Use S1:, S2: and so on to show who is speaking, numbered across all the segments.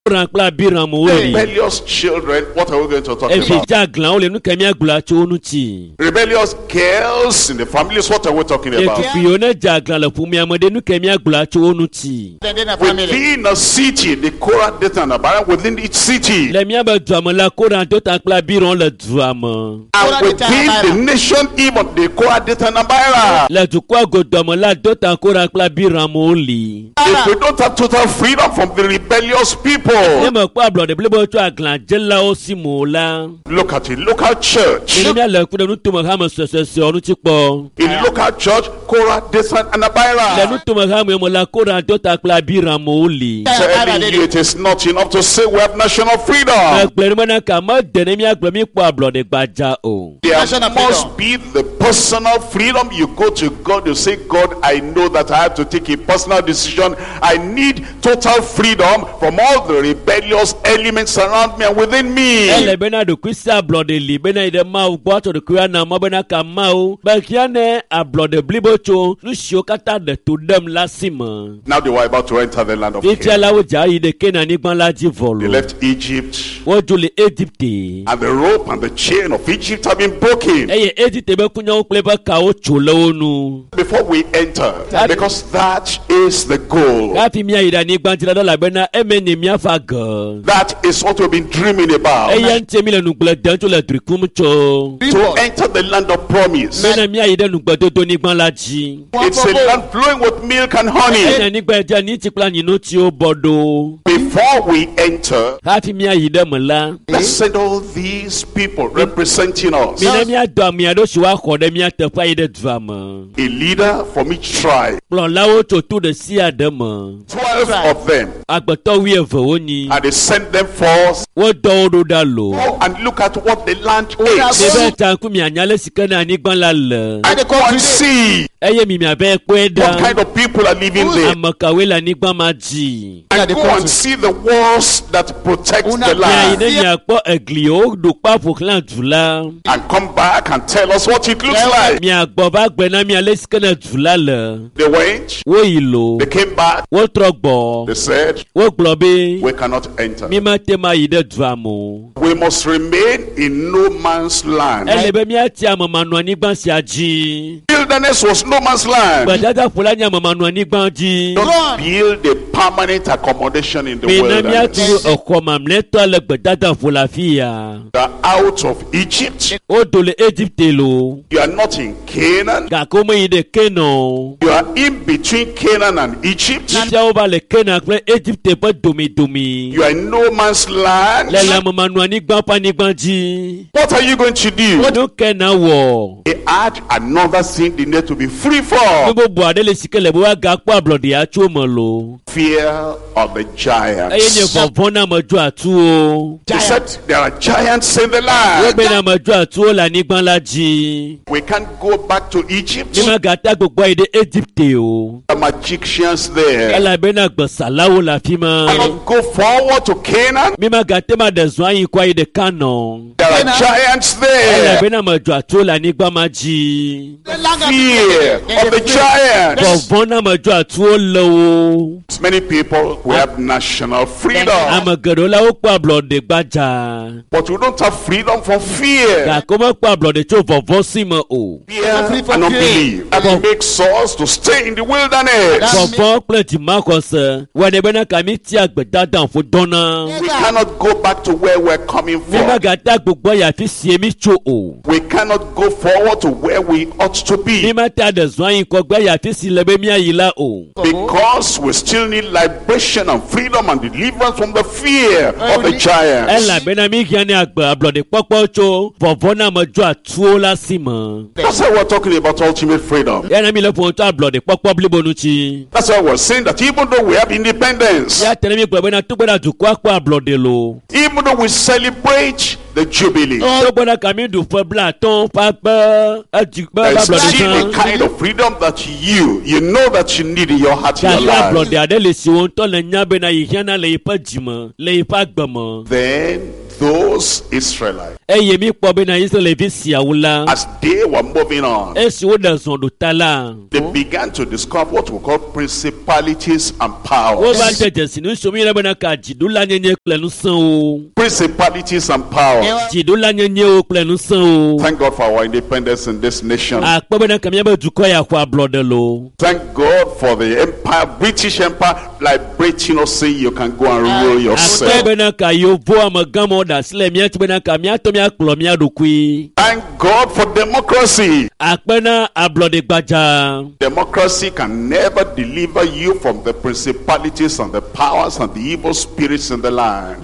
S1: Rebellious children, what are we going to talk about? Rebellious girls in the families, what are we talking about? Within a city, the Korah, Dathan, and Abiram, within each city. And within the nation, even the Korah, Dathan, and Abiram. If we don't have total freedom from the rebellious people, look at it, local church. In local church, Korah, Dathan, and Abiram. Telling you it is not enough to say we have national freedom. There must be the personal freedom. You go to God, you say, God, I know that I have to take a personal decision. I need total freedom from all the rebellious elements around me and within me. Now they were about to enter the land of Canaan. They left Egypt, and the rope and the chain of Egypt have been broken. Before we enter, because that is the goal. That is what we've been dreaming about. To enter the land of promise. It's a land flowing with milk and honey. Before we enter, let's send all these people representing us. A leader from each tribe. 12 of them. And they sent them forth. Go and look at what the land is. And go and see what kind of people are living there. And go and see the walls that protect the land. And come back and tell us what it looks like. They went. They came back. They said, we cannot enter. We must remain in no man's land. Wilderness was no man's land. Don't build a permanent accommodation in the wilderness. You are out of Egypt. You are not in Canaan. You are in between Canaan and Egypt. You are in no man's land. What are you going to do? They add another thing they need to be free from. Fear of the giants. They said there are giants in the land. We can't go back to Egypt. The magicians there. Cannot go forward to Canaan. There are giants there. Fear of the giants. Many people who have national freedom, but we don't have freedom for fear. Fear and unbelief. And makes us to stay in the wilderness. We cannot go back to where we're coming from. We cannot go forward to where we ought to be. Because we still need liberation and freedom and deliverance from the fear of the giants. That's why we're talking about ultimate freedom. That's why we're saying that even though we have independence, even though we celebrate the Jubilee, there's still a kind of freedom that you know that you need in your heart, in your life. Then those Israelites,
S2: as
S1: they were moving on,
S2: they
S1: began to discover what we call principalities and powers. Principalities and powers. Thank God for our independence in this nation. Thank God for the empire, British Empire, liberating us, saying you can go and rule yourself. Thank God for democracy. Democracy can never deliver you from the principalities and the powers and the evil spirits in the land.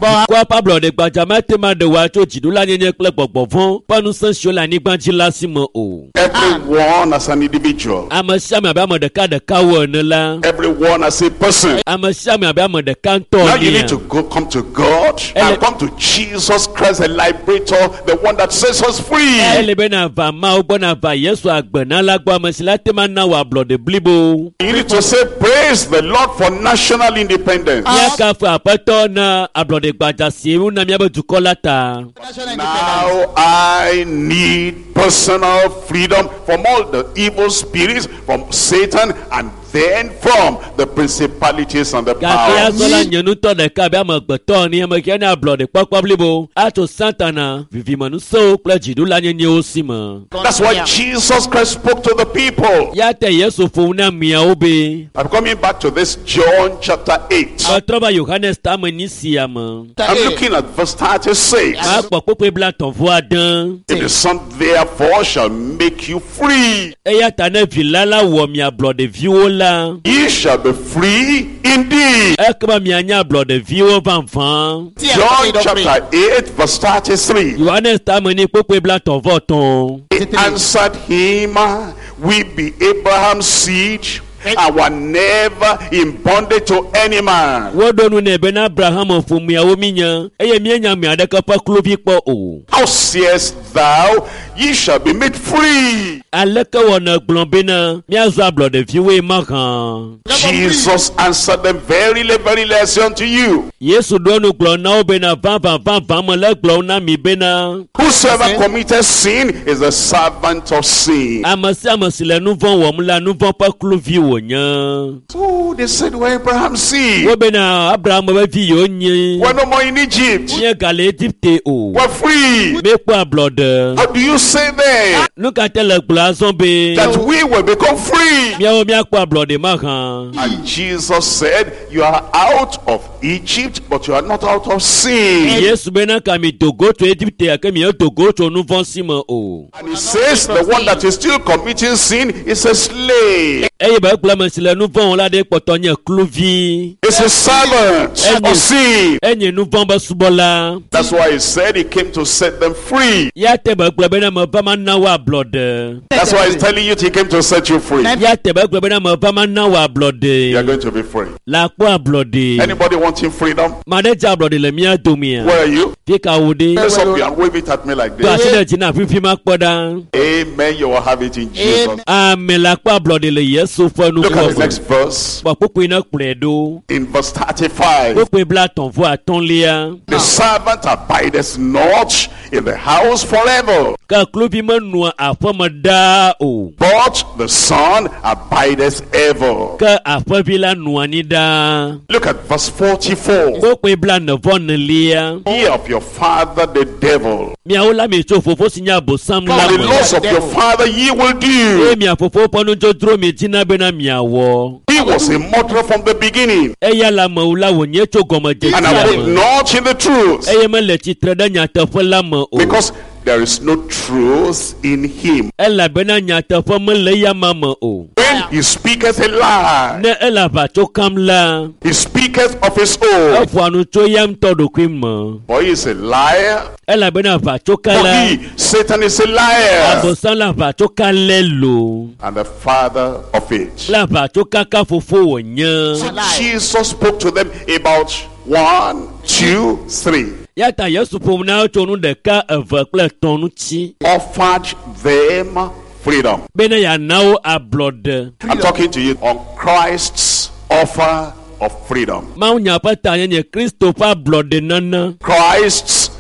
S1: Everyone as an individual, everyone as a person. Now you need to come to God and come to Jesus Christ, the liberator, the one that sets us free. You need to say, praise the Lord for national independence. Now I need personal freedom from all the evil spirits, from Satan, and then from the principalities and the powers. That's why Jesus Christ spoke to the people. I'm coming back to this John chapter 8. I'm looking at verse 36. If the Son therefore shall make you free, ye shall be free indeed. John chapter 8 verse 33. He answered him, we be Abraham's seed, and were never in bondage to any man. How sayest thou, ye shall be made free? Jesus answered them, verily, verily, I say unto you, whosoever committed sin is a servant of sin. So they said, we're Abraham's seed. We're no more in Egypt. We're free. How do you say then that we will become free? And Jesus said, you are out of Egypt, but you are not out of sin. And he says, the one that is still committing sin is a slave. It's a servant of sin. That's why he said he came to set them free. That's why he's telling you he came to set you free. You are going to be free. Anybody wanting freedom? Where are you? Let's up and wave it at me like this. Amen. You will have it in Jesus. Look at the next verse. In verse 35. The servant abideth not in the house forever, but the Son abideth ever. Look at verse 44. Ye of your father the devil, for the laws of your father ye will do. He was a murderer from the beginning, and abode not in the truth, because there is no truth in him. When he speaketh a lie, he speaketh of his own, for he is a liar. For he, Satan, is a liar, and the father of it. So Jesus spoke to them about 1, 2, 3. Offered them freedom. I'm talking to you on Christ's offer of freedom. Christ's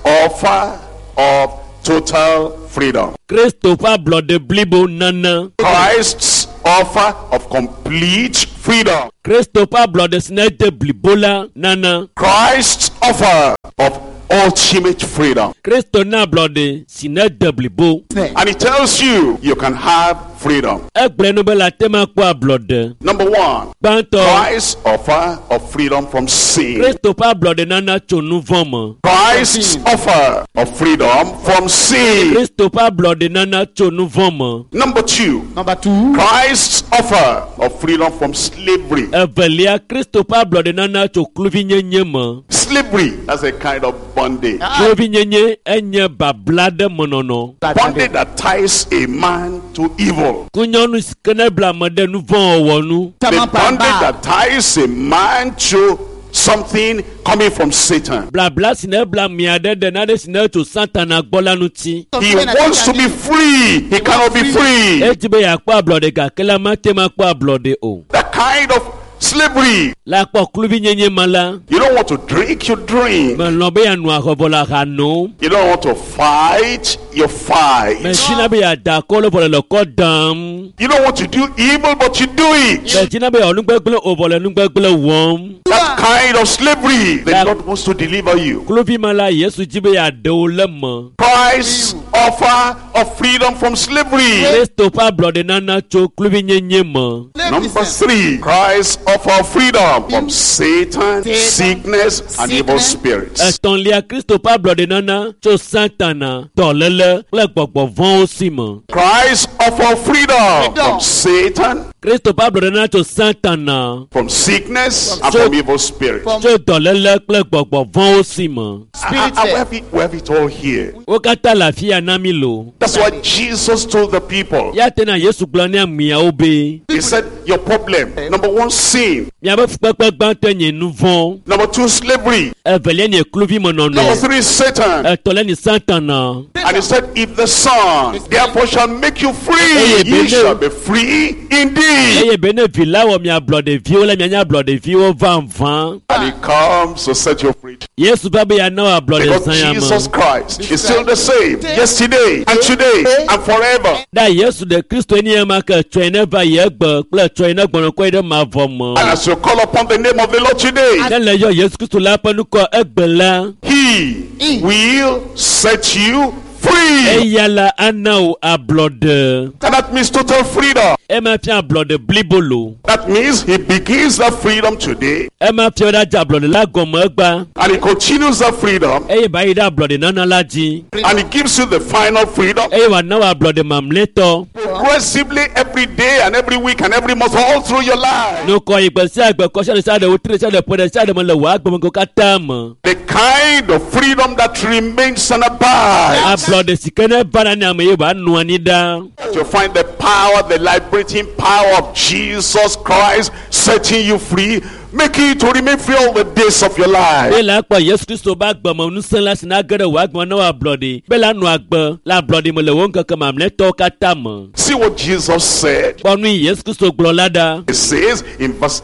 S1: offer of total freedom.
S2: Christopher blood blibo nana.
S1: Christ's offer of complete freedom.
S2: Christopher blood snede blibola nana.
S1: Christ's offer of ultimate freedom.
S2: Christo na blood sinede blibo.
S1: And he tells you, you can have freedom.
S2: Egbenubela tema kwa blood.
S1: Number one,
S2: Banto.
S1: Christ's offer of freedom from sin.
S2: Christopher blood nana chonu voma.
S1: Christ's offer of freedom from sin.
S2: Christopher blood nana chonu voma.
S1: Number two, Christ's offer of freedom from slavery.
S2: Evelia Christopher blood nana chokluvi nyema.
S1: Slavery, that's a kind of bondage.
S2: Chokluvi nyenye enye bablade monono.
S1: Bondage that ties a man to evil.
S2: Kunyonu skene blamade nu von wonu.
S1: The bondage that ties a man to something coming from Satan.
S2: Bla bla sine bla miade de nade sine to Satan agbola nuti.
S1: He wants to be free. He cannot be free.
S2: Ejibe yakwa blood ga kela mate makwa blood o.
S1: That kind of slavery.
S2: La kwa klubi nyenye mala.
S1: You don't want to drink, you drink.
S2: Men lobe ya nwa hobola hano.
S1: You don't want to fight, you fight.
S2: Men china be ya da kolo bole lo kodam.
S1: You don't want to do evil, but you do it.
S2: Men china be ya onugbegbele obole nugbegbele wom.
S1: That kind of slavery, the Lord wants to deliver you.
S2: Klubi mala Yesu jibe ya de olema.
S1: Christ's offer of freedom from slavery.
S2: Christo pa blood nana cho klubi nyenye ma.
S1: Number three, Christ's offer of freedom from Satan, sickness, and evil spirits.
S2: Eton lia Christo pa blood nana cho Satana tolele le gbogbo von osimo.
S1: Christ's offer of freedom from Satan,
S2: Christo pa blood nana cho Satana
S1: from sickness, and from evil spirits.
S2: cho tolele le gbogbo von osimo.
S1: We have it all here.
S2: O kata la fia namilo.
S1: That's what Jesus told the people.
S2: Ya tena Yesu glonia mia obe.
S1: He said, your problem, number one, sin.
S2: Mia be fukpekpe gbante nye nu von.
S1: Number two, slavery.
S2: Evelia nye kluvi monono.
S1: Number three, Satan.
S2: Etole ni Satana.
S1: And he said, if the Son therefore shall make you free, you shall be free indeed.
S2: Eye bene vilawo mia blood viola mia nya blood vio van van.
S1: And he comes to set you free.
S2: Yesu babe ya na blood
S1: Because
S2: sanyama.
S1: Jesus Christ is still the same yesterday and today and forever.
S2: Da Yesu de Kristo ni ema ka twene ba ye gba kle twene gbon ko ide ma vomo.
S1: And as you call upon the name of the Lord today,
S2: Da le yo Yesu Kristo la panu ko egbela.
S1: He will set you free.
S2: Eyala anao a blood.
S1: And that means total freedom.
S2: Ema pia blood blibolo.
S1: That means he begins that freedom today
S2: Ema pia da ja blood la gomo egba.
S1: and he continues that freedom
S2: Eye ba ida blood nana laji.
S1: and he gives you the final freedom
S2: Eye wa na wa blood mamleto.
S1: progressively every day and every week and every month all through your life.
S2: No ko igbesi agbe ko sade sade o tire sade pode sade mo le wa agbe mo ko katam.
S1: The kind of freedom that remains and abides.
S2: A blood sikene bana ni amaye ba nu anida.
S1: You find the power, the liberating power of Jesus Christ setting you free, making you to remain free all the days of your life.
S2: Bela pa Yesu Kristo ba gba mo nu san la sina gere wa gba na wa bloody. Bela nu agba la bloody mo le won kankan ma mle to katam.
S1: See what Jesus said.
S2: Bonu Yesu Kristo glolada.
S1: It says in verse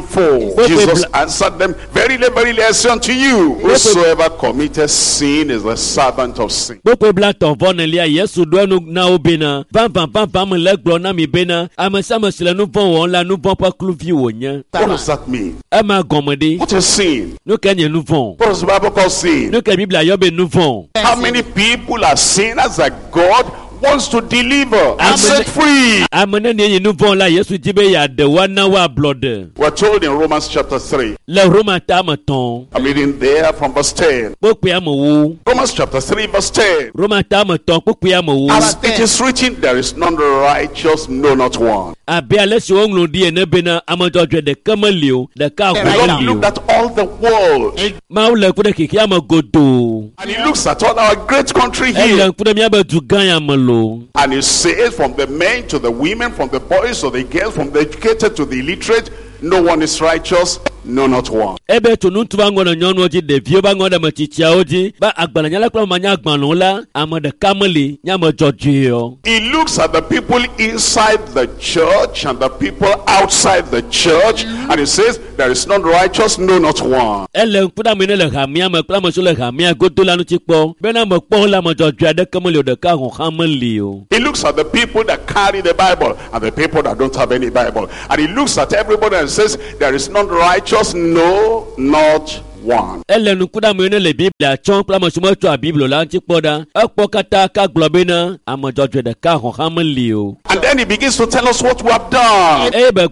S1: 34, Jesus answered them, verily, verily, I say unto you, whosoever committed sin is the servant of sin.
S2: Bope bla ton vonelia Yesu do nu na obena. Pam mo le glo na mi bena. Amasa sile nu von won la nu von pa kluvi wonya.
S1: What does that mean?
S2: Ema gomode.
S1: What is sin?
S2: Nu kenye nu von.
S1: What does the Bible call sin?
S2: Nu ke Biblia yo be nu von.
S1: How many people are sinners that God wants to deliver and set free?
S2: Amene ni nu von la Yesu jibe ya de wa na wa blood.
S1: We're told in Romans chapter 3.
S2: Le Roma tamaton.
S1: I'm reading there from verse 10.
S2: Bope amowo.
S1: Romans chapter 3 verse 10.
S2: Roma tamaton pope amowo.
S1: As it is written, there is none righteous, no, not one.
S2: Abi alesi won lo di ene bena amajodwe de kamalio de ka
S1: God
S2: kwalio.
S1: looked at all the world
S2: Ma ule kude kiki amagodo.
S1: and he looks at all our great country here
S2: Ele kude mi abedu gan amalo.
S1: and he says, from the men to the women, from the boys to the girls, from the educated to the illiterate, no one is righteous, no not one.
S2: Ebe tunu tuba ngono nyonu oji devio ba ngono machichia oji ba agbala nyala kla manya agbanu la amade kameli nyama jojio.
S1: He looks at the people inside the church and the people outside the church, and he says, there is none righteous, no not one.
S2: Ele kuda menele hamia ma kla masule hamia godola no chikpo bena mo kpo la mo jojia de kameli de ka ho hameli o.
S1: He looks at the people that carry the Bible and the people that don't have any Bible, and he looks at everybody and says, there is none righteous, no not one.
S2: Ele nukuda menele Biblia chon kla masumo to a Bible la chikpo da akpo kata ka globena amo jojia de ka ho hameli o.
S1: And then he begins to tell us what we have done.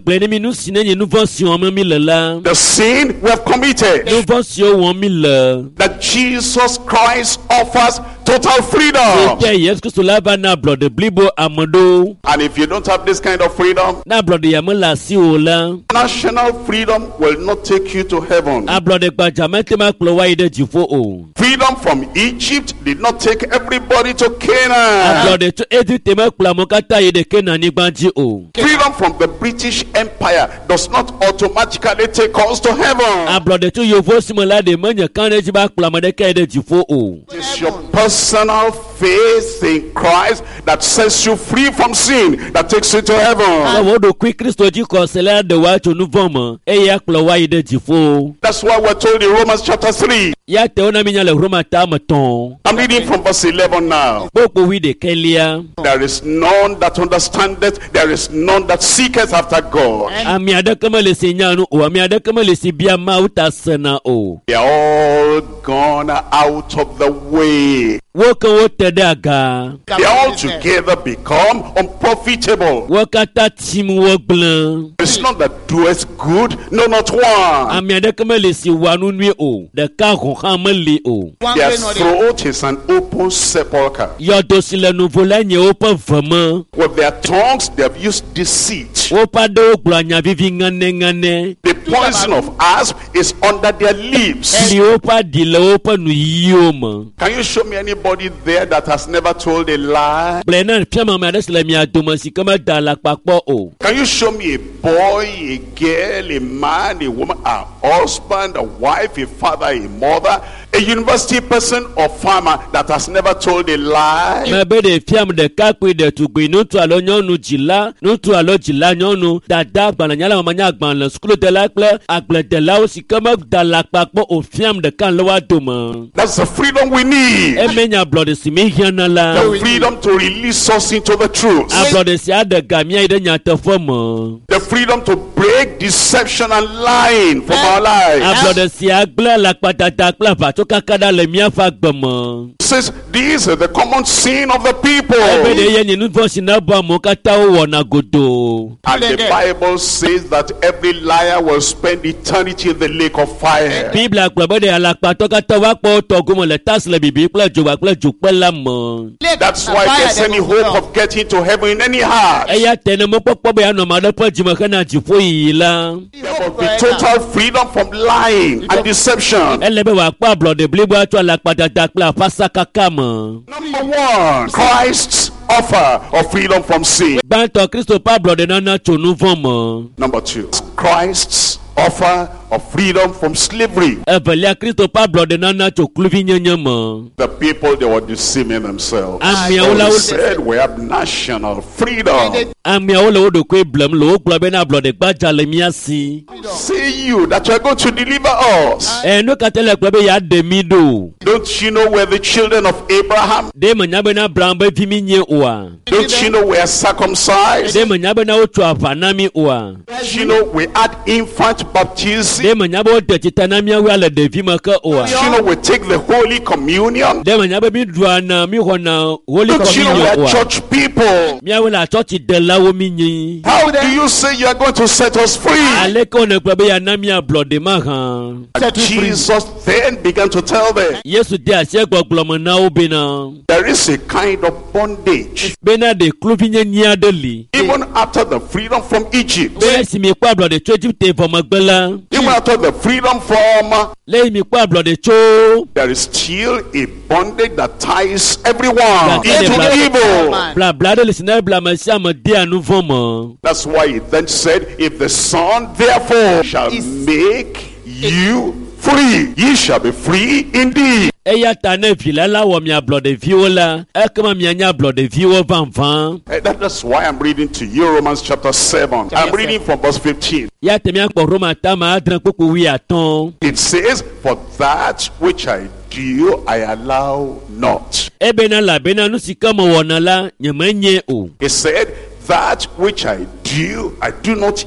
S1: The sin we have committed. That Jesus Christ offers total freedom. And if you don't have this kind of freedom, national freedom will not take you to heaven. Freedom from Egypt did not take everybody to Canaan. Freedom from the British Empire does not automatically take us to heaven. It's your personal faith in Christ that sets you free from sin, that takes you to heaven. That's why we're told in Romans chapter 3. I'm reading from verse 11 now. There is none that understandeth, there is none that seeketh after God. They are all gone out of the way. They all together become unprofitable. It's not that doeth good, no not one. Their throat is an open sepulchre. With their tongues they have used deceit. The poison of asp is under their lips. Can you show me anybody there that has never told a lie? Can you show me a boy, a girl, a man, a woman, a husband, a wife, a father, a mother, a university person or farmer that has never told a lie? That's the freedom we need. The freedom to release us into the truth. The freedom to break deception and lying from our lives. Says these are the common sin of the people. And the Bible says that every liar will spend eternity in the lake of fire. That's why if there's any hope of getting to heaven in any heart, there will be total freedom from lying and deception. Number one, Christ's offer of freedom from sin. Number two, Christ's offer of freedom from slavery. The people, they were deceiving themselves. They said we have national freedom. Say you that you are going to deliver us. Don't you know we're the children of Abraham? Don't you know we are circumcised? Don't you know we had infant baptism? Don't you know we take the Holy Communion? Don't you know we are church people? How do you say you are going to set us free? Jesus then began to tell them, there is a kind of bondage even after the freedom from Egypt. Even after the freedom from,
S2: lẹ́yìn mi kó àblọ̀dẹ̀ tso.
S1: there is still a bondage that ties everyone into evil.
S2: Blabla de listener blama si amade anu vɔmɔ.
S1: That's why he then said, if the Son therefore shall make you free, ye shall be free indeed.
S2: Eya ta ne vila la wɔ mi ablɔde viwo la, ekema mi anya ablɔde viwo vanvan.
S1: That's why I'm reading to you Romans chapter 7. I'm reading from verse 15.
S2: Ya temi akpɔ Roma tama adre kpokpo wi atɔn.
S1: It says, for that which I do, I allow not.
S2: Ebe na la bena nu si kama wɔna la nyeme nye o.
S1: He said, that which I do not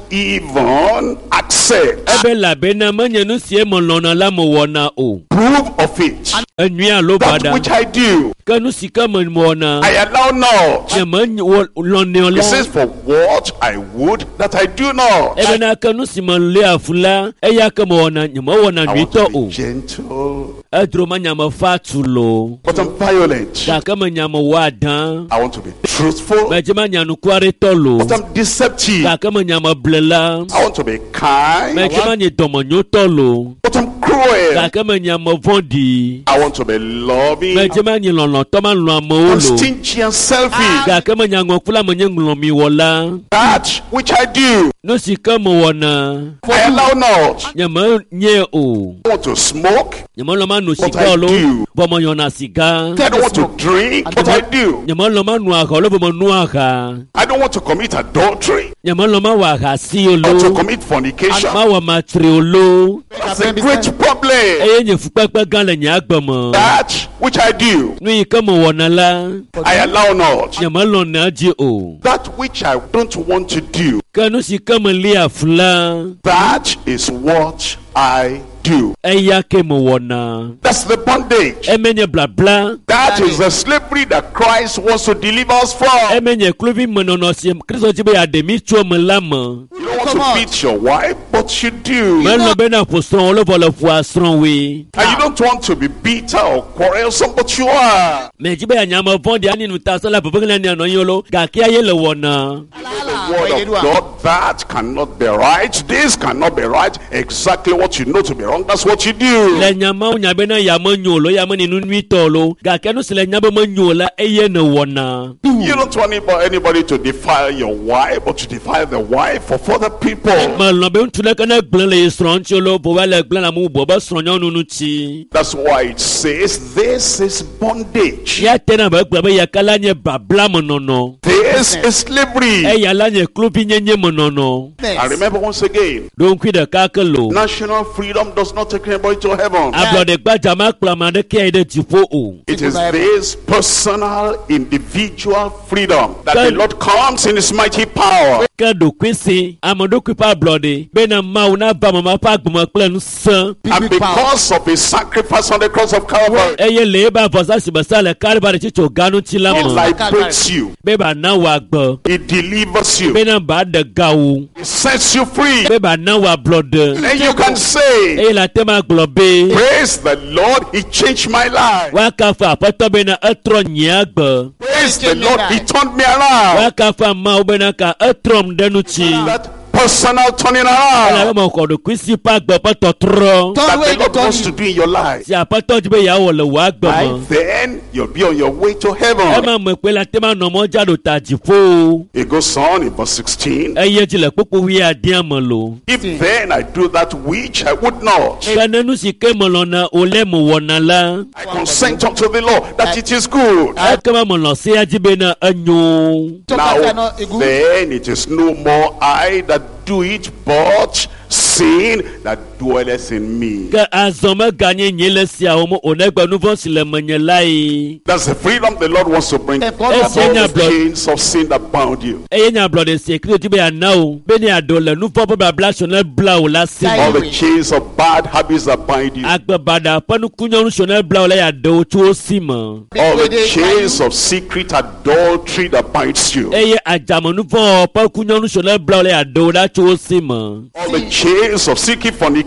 S1: even accept.
S2: Ebe la bena menye nu si emo lɔna la mo wɔna o.
S1: Prove of it.
S2: Enua lo
S1: That
S2: bada.
S1: which I do,
S2: Ke nu si kama wɔna.
S1: I allow not.
S2: Nyeme lɔne
S1: He
S2: la.
S1: says, for what I would that I do not.
S2: Ebe na ke nu si me le afula, eya ke mo wɔna nyeme wɔna
S1: I want
S2: nyuitɔ
S1: to be
S2: o.
S1: gentle,
S2: Edro ma nyame fa tu lo.
S1: but I'm violent.
S2: Gake me nyame wɔ adan.
S1: I want to be truthful,
S2: Me dze ma nyanukuare tɔ lo.
S1: but I'm deceptive.
S2: Gake me nyame ble la.
S1: I want to be kind,
S2: Me dze ma nye dɔmɔnyo tɔ lo.
S1: but I'm cruel.
S2: Gake me nyame vɔ̃ɖi.
S1: I want to be loving,
S2: Me dze ma nye lɔlɔ̃tɔ ma lɔ amewo
S1: I'm
S2: lo.
S1: stingy and selfish.
S2: Gake me nyaŋɔkula me nye ŋlɔmi wɔla.
S1: That which I do,
S2: Nu si ke me wɔna.
S1: I allow not.
S2: Nyeme nye o.
S1: I want to smoke,
S2: Nyeme lɔ ma nu
S1: But
S2: sika
S1: I
S2: lo.
S1: do.
S2: Bɔ me yɔna siga.
S1: I don't want to drink, but I do.
S2: Nyeme lɔ ma nu aha lo bɔ me nu aha.
S1: I don't want to commit adultery
S2: Nyeme lɔ ma wɔ ahasi o
S1: or to
S2: lo.
S1: commit fornication.
S2: Ma wɔ matri o lo.
S1: That's a great problem.
S2: Eye nye fukpekpe gã le nye agbe me.
S1: That which I do,
S2: Nu yi ke me wɔna la.
S1: I allow not.
S2: Nyeme lɔna dzi o.
S1: That which I don't want to do,
S2: Ke nu si ke me li afula.
S1: that is what I do.
S2: Eya ke me wɔna.
S1: That's the bondage.
S2: Emenye blabla.
S1: That is the slavery that Christ wants to deliver us from.
S2: Emenye kluvi menɔnɔ si Kristo dzi be yaɖemi tso me la me.
S1: You don't want to beat your wife, but you do.
S2: Melɔ bena ƒo srɔ̃ wo le vɔ le ƒoa srɔ̃woe.
S1: And you don't want to be bitter or quarrelsome, but you are.
S2: Mɛ dzi be yanyame vɔ̃ɖi ani nu ta sɔ la vevegele ani anɔ anyi lo gake ye le wɔna.
S1: The word of God, that cannot be right. This cannot be right. Exactly what you know to be wrong, that's what you do.
S2: Le nyamawo nya bena yame nyo lo yame ni nu nyuitɔ lo gake nu si le nya be menyo la eye ne wɔna.
S1: You don't want anybody to defile your wife or to defile the wife of other people.
S2: Melɔ be ŋutsu ɖeke ne gblẽ le ye srɔ̃ ŋuti lo bo va le gblẽ le amewo bo be srɔ̃nyɔnu ŋuti.
S1: That's why it says this is bondage.
S2: Ya tena be gblɔ be yaka la nye babla menɔnɔ.
S1: This is slavery.
S2: Eya la nye kluvi nyenye menɔnɔ.
S1: And remember once again,
S2: Ɖoŋkui ɖeka ke lo.
S1: national freedom does not take anybody to heaven.
S2: Ablɔɖe gbadza ma kplɔ ame aɖeke yi ɖe dziƒo o.
S1: It is this personal, individual freedom that the Lord comes in His mighty power.
S2: Ke ɖokui si ame ɖokui ƒe ablɔɖe bena Mawu nava mama ƒe agbeme kple ŋusẽ.
S1: And because of His sacrifice on the cross of Calvary,
S2: Eye le ebe avɔsa si besa le Kalvari tsitso gã ŋuti la
S1: it
S2: me.
S1: liberates you.
S2: Be ba na wò agbe.
S1: It delivers you.
S2: Bena ba ɖe ga wò.
S1: It sets you free.
S2: Be ba na wò ablɔɖe.
S1: And you can say,
S2: Eye la te ma gblɔ be.
S1: praise the Lord, He changed my life.
S2: Wakafa aƒetɔ bena etrɔ nye agbe.
S1: Praise the Lord, He turned me around.
S2: Wakafa Mawu bena ka etrɔm ɖe ŋuti.
S1: That personal turning
S2: Ela
S1: around
S2: be me xɔ ɖokui si ƒe agbe ƒe tɔtrɔ.
S1: that the Lord wants to do in your life.
S2: Si aƒetɔ dzi be yeawɔ le wò agbe me.
S1: Then you'll be on your way to heaven.
S2: Ema me kpe la te ma nɔ mɔ dza ɖo ta dziƒo.
S1: It goes on in verse 16.
S2: Eye dzi le kpokpo wi adĩa me lo.
S1: If then I do that which I would not,
S2: Ke ne nu si ke melɔna wòle me wɔna la.
S1: I consent unto the law that it is good.
S2: Ekema melɔ sea dzi bena enyo.
S1: Now then it is no more I that do it, but sin that dwelleth in me.
S2: Ke azɔ meganye nye le siawo me o negbe nu vɔ̃ si le menye lae.
S1: That's the freedom the Lord wants to bring. All
S2: Enya
S1: the chains of sin that bound you.
S2: Eye nya ablɔɖe si Kristo dzi be yeana wo be ne aɖo le nu vɔ̃ ƒe babla sɔ ne bla wo la si
S1: All
S2: me.
S1: the chains of bad habits that bind you.
S2: Agbe baɖa ƒe nukunyɔnu sɔ ne bla wo la yeaɖe wo tso wo si me.
S1: All the chains of secret adultery that binds you.
S2: Eye adzamenuvɔ ƒe kunyɔnu sɔ ne bla wo la yeaɖe wo ɖa tso wo si me.
S1: All the chains of secret fornication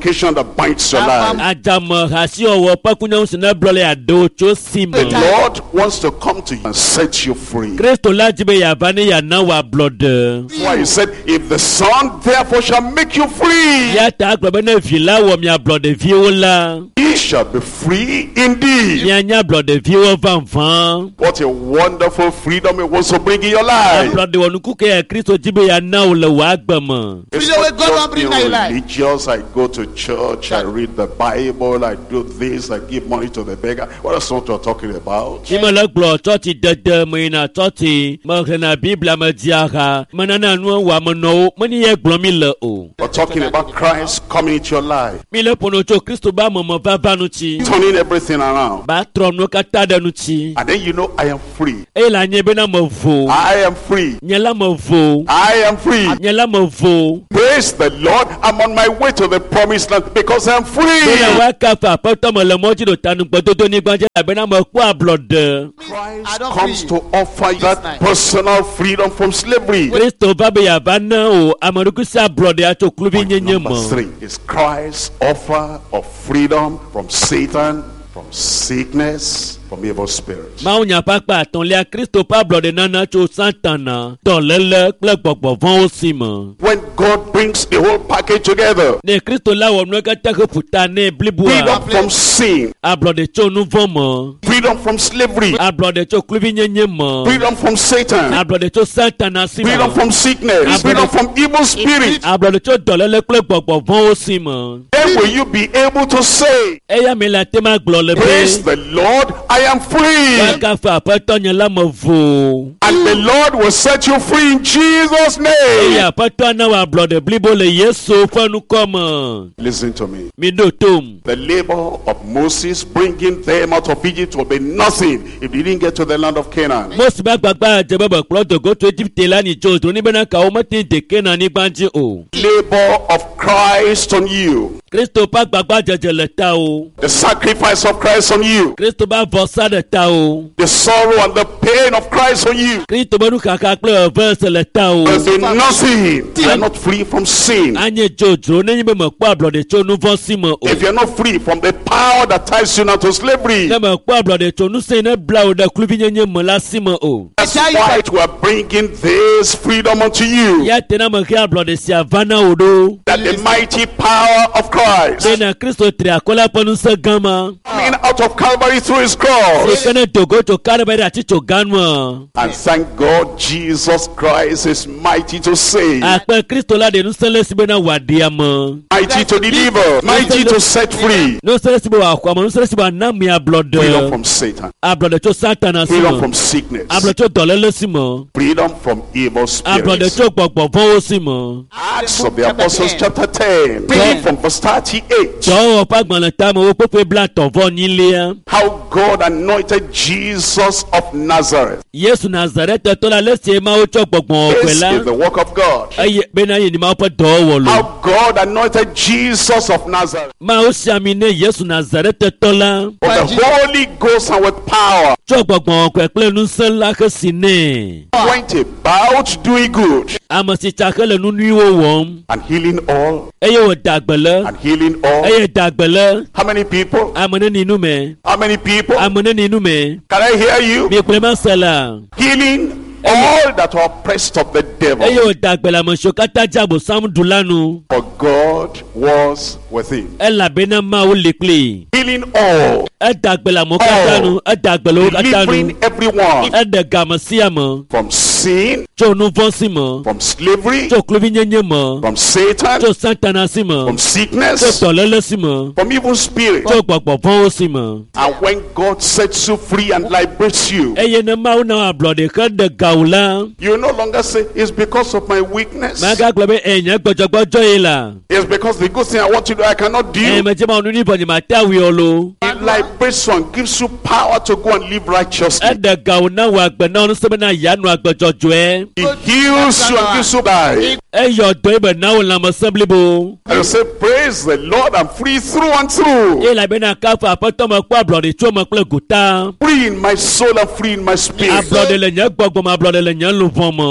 S1: supplication that binds your life.
S2: Ajama hasi owo pakunya usina blole ado cho sim.
S1: The Lord wants to come to you and set you free.
S2: Kristo lajibe ya bani ya na wa blood.
S1: That's why he said, if the Son therefore shall make you free,
S2: Ya ta agba na vila wo mi blood viola.
S1: ye shall be free indeed.
S2: Nya blood vio vanvan.
S1: What a wonderful freedom it wants to bring in your life.
S2: Blood wonu kuke Kristo jibe ya na o le wa agbama.
S1: It's not just being religious. I go to church, I read the Bible, I do this, I give money to the beggar. What is what you're talking about?
S2: Ima le glo choti dede me na choti ma na Biblia ma diara manana nu wa mo no mani ye glo mi le o.
S1: We're talking about Christ coming into your life,
S2: Mi le pono cho Kristo ba mo va nu chi.
S1: turning everything around.
S2: Ba trom no kata da nu chi.
S1: And then you know, I am free.
S2: E la nye be na mo vo.
S1: I am free.
S2: Nyela mo vo.
S1: I am free.
S2: Nyela mo vo.
S1: Praise the Lord. I'm on my way to the promised land because I'm
S2: Be
S1: free.
S2: na wa ka fa pa to mo le mo ji do tanu gbododo ni gbanje be na mo ku blood.
S1: Christ comes to offer you that personal freedom from slavery.
S2: Kristo ba be ya ba na o amaruku sa blood ya to klubi nyenye
S1: Number
S2: mo.
S1: 3 is Christ's offer of freedom from Satan, from sickness, from evil spirits.
S2: Ma unya papa ton le Kristo pa blood nana cho santana. To lele kle gbogbo von o si mo.
S1: When God brings the whole package together,
S2: Ne Kristo la wo no ka ta ko puta ne blibua.
S1: freedom from sin,
S2: A blood cho nu von mo.
S1: freedom from slavery,
S2: A blood cho klubi nyenye mo.
S1: freedom from Satan,
S2: A blood cho santana si mo.
S1: freedom from sickness, freedom from evil spirits.
S2: A blood cho dolele kle gbogbo von o si mo.
S1: Then will you be able to say,
S2: Eya me la te ma glo le
S1: praise
S2: be.
S1: the Lord, I am free.
S2: Ka fa pa to nya la mo vo.
S1: And the Lord will set you free in Jesus' name.
S2: Eya pa to na wa blood blibo le Yesu fanu come.
S1: Listen to me.
S2: Mi do tom.
S1: The labor of Moses bringing them out of Egypt will be nothing if they didn't get to the land of Canaan.
S2: Most ba gbagba je baba klo to go to Egypt la ni jo to ni be na ka o ma tin de Canaan ni gbanji o.
S1: Labor of Christ on you.
S2: Kristo pa gbagba jeje le ta o.
S1: The sacrifice of Christ on you.
S2: Kristo ba vosa de ta o.
S1: The sorrow and the pain of Christ on you.
S2: Kristo ba nu kaka kle verse le ta o.
S1: There's been nothing. You are not free from sin.
S2: Anye jojo ne be mo pa blood cho nu vosi mo o.
S1: If you're not free from the power that ties you now to slavery,
S2: Ne mo pa blood cho nu se ne bla o da klubi nyenye mo la si mo o.
S1: that's why we are bringing this freedom unto you.
S2: Ya tena mo kia blood si avana o do.
S1: That the mighty power of Christ
S2: Be na Kristo tri akola ponu se gama.
S1: coming out of Calvary through his cross.
S2: Se kene togo to Calvary ati to ganwa.
S1: And thank God Jesus Christ is mighty to save,
S2: Ape Kristo la de nu sele sibe na wadia mo.
S1: mighty to deliver, mighty to set free.
S2: No sele sibe wa kwa mo no sele sibe na mi a blood.
S1: Freedom from Satan,
S2: A blood cho Satan
S1: freedom
S2: asimo.
S1: from sickness,
S2: A blood cho dolele simo.
S1: freedom from evil
S2: A blood
S1: spirits.
S2: cho gbogbo fo simo.
S1: Acts of the Apostles chapter 10, reading from verse 38.
S2: Jo pa gbon ta mo wo pepe bla to vo ni le.
S1: How God anointed Jesus of Nazareth.
S2: Yesu Nazareth to la lese ma o cho gbogbo
S1: This is
S2: opela.
S1: the work of God.
S2: Aye be na yin ni ma po do wo lo.
S1: How God anointed Jesus of Nazareth
S2: Ma o si ami ne Yesu Nazareth to la.
S1: with the Holy Ghost and with power.
S2: Cho gbogbo ko pe nu se la ke sine.
S1: Went about doing good
S2: Amo si ta kele nu ni wo wom.
S1: and healing all
S2: Eye wo dagbele.
S1: and healing all.
S2: Eye dagbele.
S1: How many people?
S2: Amone ni nu me.
S1: How many people?
S2: Amone ni nu me.
S1: Can I hear you?
S2: Mi pe ma sala.
S1: Healing all that are oppressed of the devil.
S2: Eye wo dagbele mo so kata jabo sam dulanu.
S1: For God was with him.
S2: E la be na ma o le ple.
S1: Healing all.
S2: E dagbele mo kata nu. E dagbele o kata nu.
S1: Delivering everyone
S2: E de gamasia mo.
S1: from sin,
S2: Cho nu vonsi mo.
S1: from slavery,
S2: Cho klubi nyenye mo.
S1: from Satan,
S2: Cho Satan si mo.
S1: from
S2: Cho
S1: sickness,
S2: tolele si mo.
S1: from evil spirits.
S2: Cho gbogbo fo si mo.
S1: And when God sets you free and liberates you,
S2: Eye na ma o na blood ke de gaula.
S1: you no longer say, it's because of my weakness.
S2: Ma ga globe enya gbojogbojo yi la.
S1: It's because the good thing I want to do, I cannot do.
S2: Me je ma onu ni bo ni ma ta wi olo.
S1: It liberates you and gives you power to go and live righteously.
S2: E de gauna wa gbe na onu se na ya nu agbojojo e.
S1: He heals you and gives you life.
S2: E yo do e be na o la mo assembly bo.
S1: And you say, praise the Lord, I'm free through and through.
S2: E la be na ka fa pa to mo kwa blood cho mo ple guta.
S1: Free in my soul and free in my
S2: A
S1: spirit.
S2: blood le nya gbogbo ma blood le nya lu fon mo.
S1: Free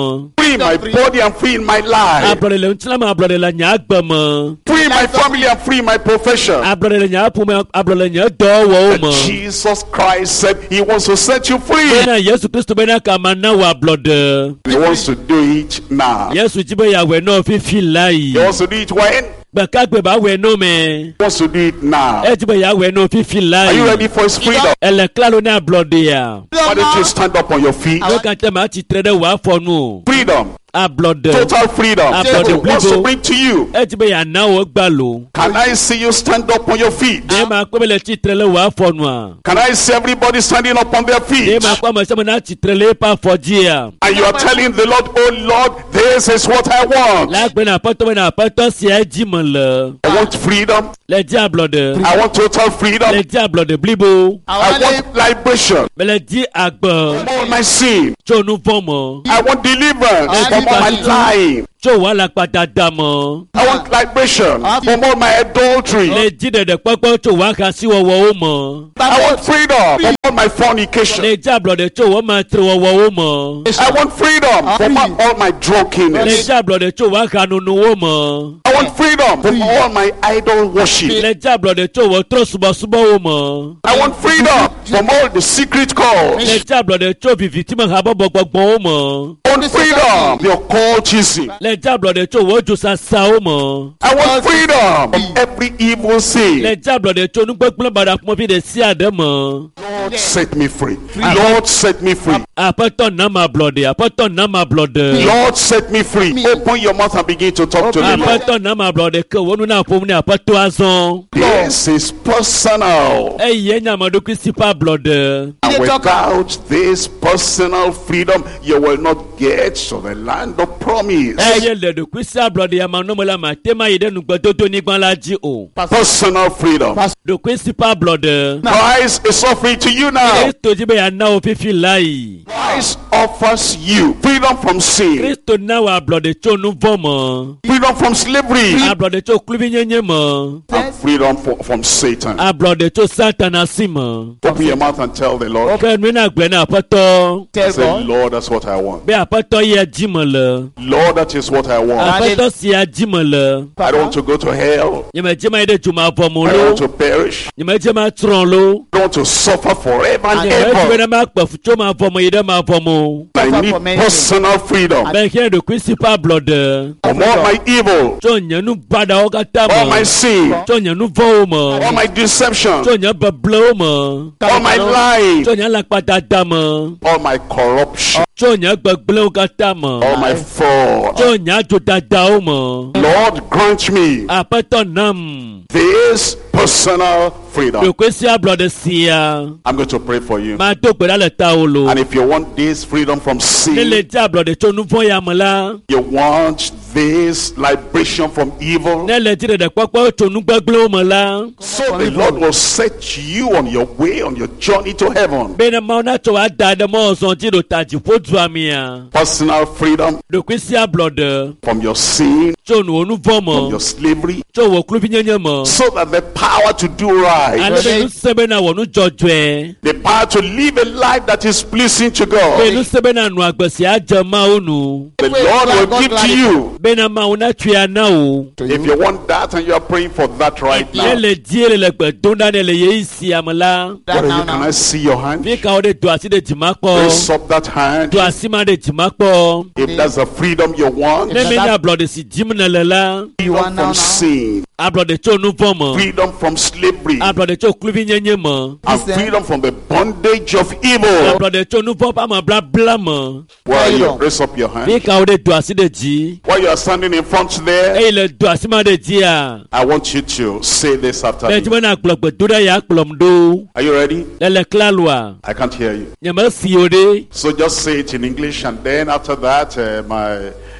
S1: free my body and free my life.
S2: Ablode le ntina ma ablode le nya agbeme.
S1: Free my family and free my profession.
S2: Ablode le nya apume ablode le nya do wo mo.
S1: Jesus Christ said he wants to set you free.
S2: Bena Yesu Kristo bena kama na wa ablode.
S1: He wants to do it now.
S2: Yesu jibe ya we no fifi lai.
S1: He wants to do it when?
S2: Bakagbe ba we no me.
S1: He wants to do it now.
S2: Ejibe ya we no fifi lai.
S1: Are you ready for his freedom?
S2: Ele klalo na ablode ya.
S1: Why don't you stand up on your feet?
S2: Yo kante ma ti trede wa fonu.
S1: Freedom.
S2: Ablode.
S1: Total freedom.
S2: Ablode
S1: He wants to bring to you.
S2: Ejibe ya na wo gbalo.
S1: Can I see you stand up on your feet?
S2: De ma ko bele ti trele wa fonu a.
S1: Can I see everybody standing up on their
S2: De
S1: feet?
S2: ma ko ma se na ti trele pa fojia.
S1: And you are telling the Lord, oh Lord, this is what I want.
S2: La gbe na poto si eji mo le.
S1: I want freedom.
S2: Le di ablode.
S1: I want total freedom.
S2: Le di ablode blibo.
S1: I want liberation
S2: Bele di agbo.
S1: from all my sin.
S2: Cho nu fomo.
S1: I want deliverance from all my lying.
S2: Cho wa la pada damo.
S1: I want liberation from all my adultery.
S2: Le di de popo cho wa ka si wo wo mo.
S1: I want freedom from all my fornication.
S2: Le di ablode cho wo ma tre wo wo mo.
S1: I want freedom from all my
S2: Le
S1: drunkenness.
S2: di ablode cho wa ka nu wo mo.
S1: I want freedom from all my idol worship.
S2: Le di ablode cho wo tro subo subo wo mo.
S1: I want freedom from all the secret calls.
S2: Le di ablode cho vivi ti ma ha bo gbogbo wo mo.
S1: I want freedom from the occultism.
S2: Le di ablode cho wo jo sa wo mo.
S1: I want freedom from every evil sin.
S2: Le di ablode cho nu gbogbo bada mo fi de si ade mo.
S1: Lord, set me free. Lord, set me free.
S2: Apoto na ma blood. Apoto na ma blood.
S1: Lord, set me free. Open your mouth and begin to talk to the Lord.
S2: Apoto na ma blood. Ke wonu na pom ni apoto azon.
S1: This is personal.
S2: Eye nya ma do Christi pa blood.
S1: And without this personal freedom, you will not get to the land of promise.
S2: Eye le do Christi blood ya ma no mo la ma tema ide nu gbodo to ni gban laji o.
S1: Personal freedom.
S2: Do Christi pa blood.
S1: Christ is offering to you now.
S2: Kristo jibe ya na o fifi lai.
S1: Christ offers you freedom from sin,
S2: Kristo na wa blood cho nu vomo.
S1: freedom from slavery,
S2: A blood cho klubi nyenye mo.
S1: and freedom from Satan.
S2: A blood cho Satan asimo.
S1: Open your mouth and tell the Lord.
S2: Open mi na gbe na apoto.
S1: Say, Lord, that's what I want.
S2: Be apoto ye jimole.
S1: Lord, that is what I want.
S2: Apoto si a jimole.
S1: I don't want to go to hell.
S2: Yeme jema ide juma
S1: I don't want
S2: vomolo.
S1: to perish.
S2: Yeme jema tronlo.
S1: I don't want to suffer forever and
S2: Yeme jema
S1: ever.
S2: ma kpafu cho ma vomo ide ma vomo.
S1: I need personal freedom
S2: Ben kien de Christopher blood.
S1: from all my evil,
S2: Cho nyanu bada o kata
S1: all my
S2: mo.
S1: sin,
S2: Cho nyanu vo mo.
S1: all my deception,
S2: Cho nya bablo mo.
S1: all my lying,
S2: Cho nya lakpata damo.
S1: all my corruption,
S2: Cho nya gbegble o kata mo.
S1: all my fraud.
S2: Cho nya jota da o mo.
S1: Lord, grant me
S2: Apoto nam.
S1: this personal freedom.
S2: De Christopher blood siya.
S1: I'm going to pray for you.
S2: Ma to gbera le ta o lo.
S1: And if you want this freedom from
S2: Lele
S1: sin,
S2: ja blood cho nu fo ya mo la.
S1: you want this liberation from evil,
S2: Lele jire de popo cho nu gbegble o mo la.
S1: so the Lord will set you on your way, on your journey to heaven.
S2: Bene ma na cho wa da de mo so ji do ta ji fo tu amia.
S1: Personal freedom
S2: De Christopher blood
S1: from your sin,
S2: cho nu onu fo
S1: from
S2: mo.
S1: your slavery,
S2: Cho wo klubi nyenye mo.
S1: so that the power to do right,
S2: Ale be nu sebe na wo nu jojwe.
S1: the power to live a life that is pleasing to
S2: Be
S1: God,
S2: nu sebe na nu agbesi aja ma onu.
S1: the Lord will give to you.
S2: Bene ma una twa na o.
S1: If you want that and you are praying for that right now,
S2: Lele die le gbe don da le ye isi amala.
S1: what are you? Can I see your hand?
S2: Fi ka o de do asi de jima
S1: Raise
S2: po.
S1: up that hand.
S2: Do asi ma de jima po.
S1: If that's the freedom you want,
S2: Ne me na blood si jim na le la.
S1: freedom from sin,
S2: A blood cho nu fo mo.
S1: freedom from slavery,
S2: A blood cho klubi nyenye mo.
S1: and freedom from the bondage of
S2: A
S1: evil.
S2: blood cho nu fo pa ma bla bla mo.
S1: Where are you? Raise up your hand.
S2: Fi ka o de do asi de ji.
S1: While you are standing in front there,
S2: E le do asi ma de ji a.
S1: I want you to say this after
S2: Be
S1: me.
S2: jima na gbogbo do da ya kplom do.
S1: Are you ready?
S2: Lele klalwa.
S1: I can't hear you.
S2: Nyama si o de.
S1: So just say it in English, and then after that,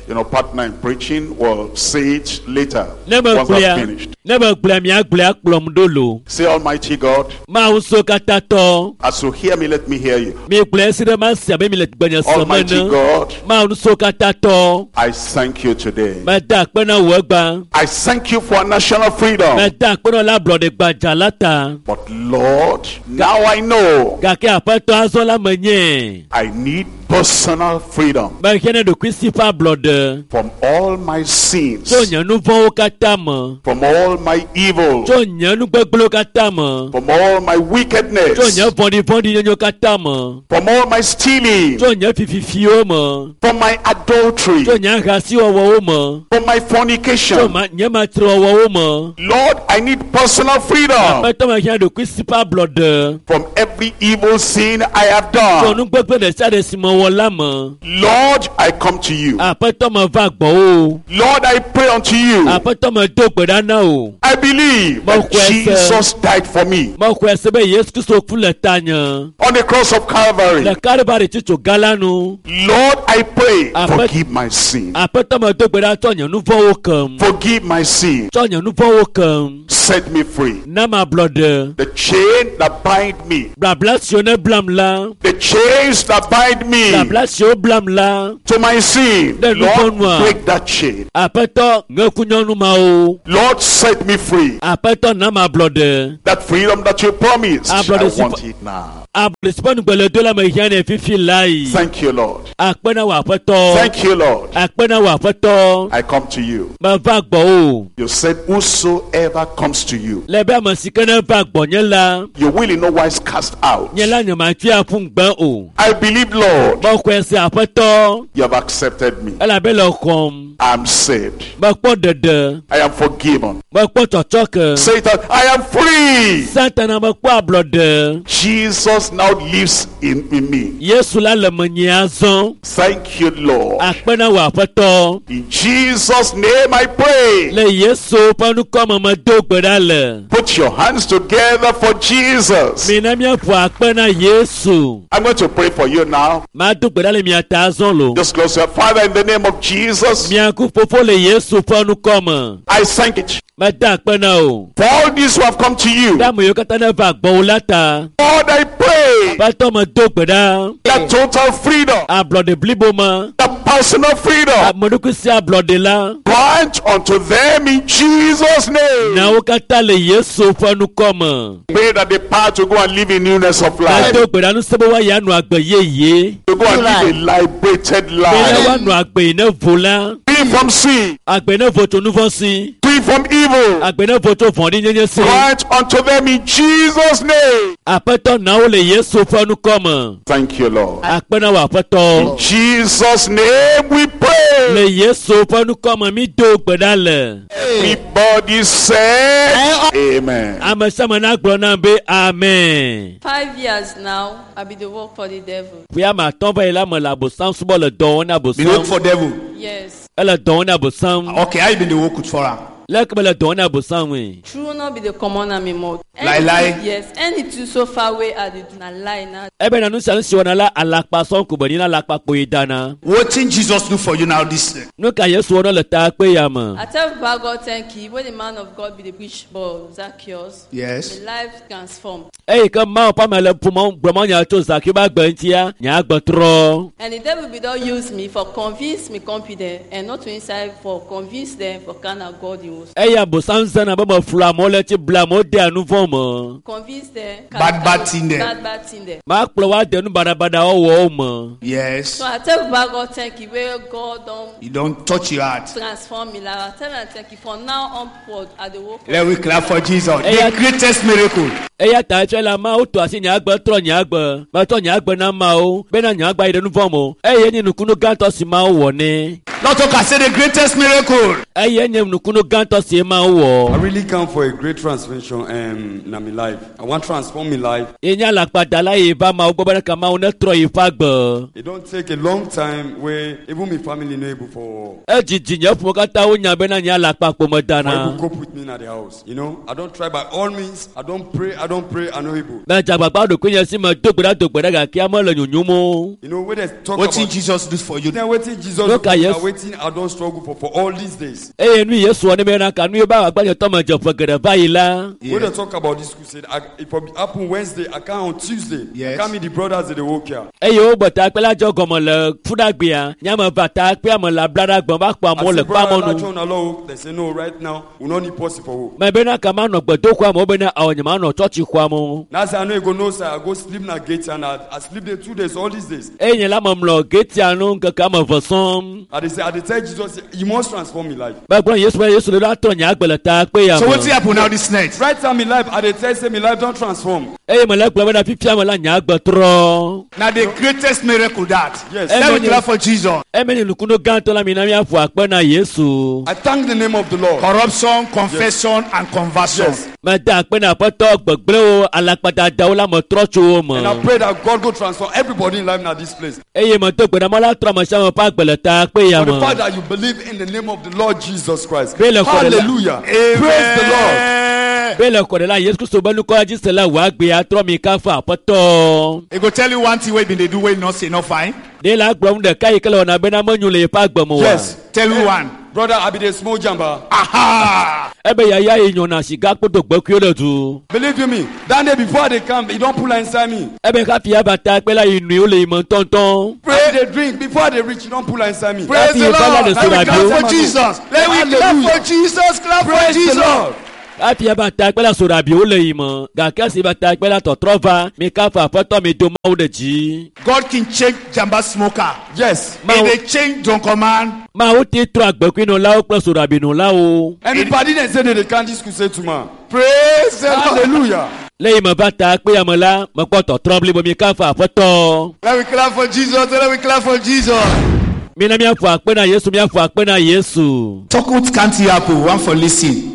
S1: You know, partner in preaching will say it later
S2: Never
S1: once I've finished.
S2: Never blame ya plum dolo.
S1: Say, Almighty God,
S2: Mauso katato.
S1: as you hear me, let me hear you.
S2: Me bless the master, me let banya
S1: Almighty
S2: somana.
S1: God,
S2: Mauso katato.
S1: I thank you today.
S2: Madak pena wagba.
S1: I thank you for national freedom.
S2: Madak pena la blode bajalata.
S1: But Lord, now I know
S2: Gake apato azola menye.
S1: I need personal freedom
S2: Ba kene do Christopher blood.
S1: from all my sins,
S2: So nyanu vo katama.
S1: from all my evil,
S2: So nyanu gbeglo katama.
S1: from all my
S2: So
S1: wickedness,
S2: nya vondi nyo katama.
S1: from all my stealing,
S2: So nya fififio ma.
S1: from my adultery,
S2: So nya gasi owo ma.
S1: from my
S2: So
S1: fornication.
S2: nya matro owo ma.
S1: Lord, I need personal freedom
S2: Apato ma kene do Christopher blood.
S1: from every evil sin I have
S2: So
S1: done.
S2: nu gbegbe de sade simo wola ma.
S1: Lord, I come to you.
S2: Apato ma va gbo o.
S1: Lord, I pray unto you.
S2: Apato ma do gbedana o.
S1: I believe that Jesus died for me
S2: Mo ko esebe Yesu Kristo ku le tanya.
S1: on the cross of Calvary.
S2: Le Calvary ti to galanu.
S1: Lord, I pray,
S2: Amen.
S1: forgive my sin.
S2: Apato ma do gbeda to nya nu vo kam.
S1: Forgive my sin.
S2: To nya nu vo kam.
S1: Set me free.
S2: Na ma blood.
S1: The chain that bind me,
S2: Blablasio ne blam la.
S1: the chains that bind me
S2: Blablasio blam la.
S1: to my sin,
S2: The
S1: Lord,
S2: Lord,
S1: break that chain.
S2: Apato ngekunyonu ma o.
S1: Lord, set me free.
S2: Apato na ma blood.
S1: That freedom that you promised, I
S2: Brother,
S1: want it now.
S2: Ablisbon gbele dola ma hiane fifi lai.
S1: Thank you, Lord.
S2: Akpena wa apato.
S1: Thank you, Lord.
S2: Akpena wa apato.
S1: I come to you.
S2: Ma va gbo o.
S1: You said, whosoever comes to you,
S2: Lebe amasikana va gbo nyela.
S1: you will in no wise cast out.
S2: Nyela nyama fi afun gba o.
S1: I believe, Lord,
S2: Mo ko ese apato.
S1: you have accepted me.
S2: Ela be lo kom.
S1: I am saved.
S2: Mo po dede.
S1: I am forgiven.
S2: Mo po chochoke.
S1: Say that I am free.
S2: Satan mo po blood.
S1: Jesus now lives in me.
S2: Yesu la le menye azon.
S1: Thank you, Lord.
S2: Akpena wa apato.
S1: In Jesus' name I pray.
S2: Le Yesu panu koma ma do gbeda le.
S1: Put your hands together for Jesus.
S2: Mina mi afu akpena Yesu.
S1: I'm going to pray for you now.
S2: Ma do gbeda le mi ata azon lo.
S1: Just close your Father in the name of Jesus.
S2: Mi aku fofo le Yesu panu koma.
S1: I thank you
S2: Ma da akpena o.
S1: for all these who have come to you.
S2: Da mo yo kata na va gbo lata.
S1: Lord, I pray
S2: Pato ma do gbeda.
S1: that total freedom,
S2: A blood blibo ma.
S1: that personal
S2: A
S1: freedom,
S2: moduku si a blood la.
S1: grant unto them in Jesus' name.
S2: Na o kata le Yesu panu koma.
S1: Pray that the power to go and live in newness of
S2: Ma
S1: life,
S2: do gbeda nu sebo wa ya nu agbe yeye.
S1: to go and live a liberated
S2: Bele
S1: life,
S2: wa nu agbe ne vola.
S1: free from sin,
S2: Agbe ne voto nu vosi.
S1: free from evil.
S2: Agbe ne voto vondi nyenye si.
S1: Grant unto them in Jesus' name.
S2: Apeto na o le Yesu panu koma.
S1: Thank you, Lord.
S2: Akpena wa apeto.
S1: In Jesus' name we pray.
S2: Le Yesu panu koma mi do gbeda le.
S1: Everybody say amen.
S2: Amesama na gbo na be amen.
S3: 5 years now, I be the work for the devil.
S2: Fia ma ton ba ila mo la bosam subo le don na
S4: Be work for
S2: bosam.
S4: devil.
S3: Yes.
S2: Ele don na bosam.
S4: Okay, I been the work with for her.
S2: Lek me le don na bosam we.
S3: True not be the common and me mouth.
S4: Lie.
S3: Yes. Anything so far away I dey do na lie na.
S2: Ebe na nu san si wona la alakpa son ko bani na alakpa po idana.
S4: What thing Jesus do for you now this?
S2: Nu ka Yesu wona le ta pe ya ma.
S3: I tell Baba God thank you. When the man of God be the preach for Zacchaeus,
S4: Yes.
S3: the life transformed.
S2: E ka ma o pa me le pumo gbromo nya to Zaki ba gba ntia nya gbotro.
S3: And the devil be don use me for convince me confident and not to inside for convince them for kind of God he was.
S2: E ya bosam zana ba mo fla mo le ti bla mo de anu fo mo.
S3: Convince them.
S4: Bad thing there.
S3: Bad thing there.
S2: Ma kplo wa de nu bada o wo mo.
S4: Yes.
S3: So I tell Baba God thank you where God don
S4: You don't touch your heart.
S3: transform me. Like I tell him thank you for now onward at the work.
S4: Let we clap for Jesus.
S2: Yeah.
S4: The greatest miracle.
S2: E ya ta che la ma o to asi nya gbotro nya gbo. Ma to nya gbo na ma o. Be na nya gba ide nu fo mo. E ye ni nukunu ganto si ma o wo ni.
S4: Not talk, I say the greatest miracle.
S2: E ye ni nukunu ganto si ma o wo.
S5: I really come for a great transformation in my life. I want to transform my life.
S2: E nya la pada la e ba ma o gbo ka ma o ne tro yi fa gbo.
S5: It don't take a long time where even my family not able for
S2: E jiji nya fu ka ta o nya be na nya la pa po mo
S5: able
S2: dana.
S5: to cope with me at the house. You know, I don't try by all means. I don't pray. I'm not able.
S2: Be jagbagba do kunya si ma do gbeda ga ki a mo le nyunyumo.
S5: You know, where they talk
S4: What thing
S5: about
S4: Jesus do for you?
S5: then waiting Jesus.
S2: Look at
S5: do,
S2: Yesu
S5: waiting, I don't struggle for all these days.
S2: eye nu yesu ne me na ka nu ba agba tomo je fogere bayi la.
S5: When they talk about this crusade, it probably happen Wednesday, I come on Tuesday.
S4: Yes.
S5: I come meet the brothers in the walk here.
S2: eye o gbota pe la jo gomo le fudagbe ya nyama bata pe am la blara gbon ba pa mo le pa mo nu.
S5: They say no, right now we don't need possible.
S2: me be na ka ma no gbodo kwa mo be na awonyama no church kwa mo.
S5: Now say I know you go no sir, I go sleep na gate and I sleep there 2 days all these days.
S2: Eye la mamlo gate anu kaka ma vosom.
S5: I dey tell Jesus, you must transform me life.
S2: Ba gbon yesu le la to nya agbele ta pe ya.
S4: So what's happen now this night?
S5: Right time in life, I dey tell say me life don't transform.
S2: Eye me la gbe na pipia me la nya agbetro.
S4: Now the greatest miracle that.
S5: Yes.
S4: Let me clap for Jesus.
S2: E me ni lukuno ganto la mi na mi afu akpe na yesu.
S5: I thank the name of the Lord.
S4: Corruption, confession, and conversion.
S5: Yes.
S2: Me da akpe na poto gbegble o alapata da o la mo trocho o mo.
S5: And I pray that God go transform everybody in life now this place.
S2: Eye mo to gbe na mo la tro mo sha mo pa agbele ta pe ya
S5: For the
S2: mo.
S5: fact that you believe in the name of the Lord Jesus Christ.
S2: Bele kore la-
S5: Hallelujah.
S4: Amen.
S5: Praise the Lord.
S2: Bele ko de la yesu Kristo benu ko ajise la wa gbe atro mi ka fa poto.
S4: He go tell you one thing wey been dey do wey not say no fine.
S2: De la gbom de kai kele ona be na mo nyule pa gbomo wa.
S5: Yes.
S4: Tell you one.
S5: Brother, I be the small jamba.
S4: Aha!
S2: Ebe ya ya inyo na shiga kpoto gbe ki o le tu.
S5: Believe you me, that day before they come, he don't pull inside me.
S2: Ebe ka fi abata pe la inu o le mo tonton.
S5: Pray they drink before they reach, he don't pull inside me.
S4: Praise
S2: Happy
S4: the
S2: Father,
S4: Lord.
S2: the
S4: Let me
S2: Son,
S4: clap
S2: and
S4: for Jesus. Let me clap
S5: Hallelujah.
S4: for Jesus. Clap for
S5: Praise the
S4: Jesus.
S5: Lord.
S2: Afi abata pe la sora bi o le imo. Ga ke si bata pe la totrova mi ka fa poto mi do ma o de ji.
S4: God can change jamba smoker.
S5: Yes.
S4: He dey change drunken man.
S2: Ma o ti tro agbe ku inu la o pe sora bi nu la o.
S5: Anybody that say they can't this crusade to man.
S4: Praise the Lord.
S5: Hallelujah.
S2: Lẹ́yìn mo bata pe amola mo poto trouble bo mi ka fa poto.
S4: Let me clap for Jesus. Let me clap for Jesus.
S2: Mi na mi afu akpe na Yesu mi afu akpe na Yesu.
S4: Talk what can't happen. One for listen.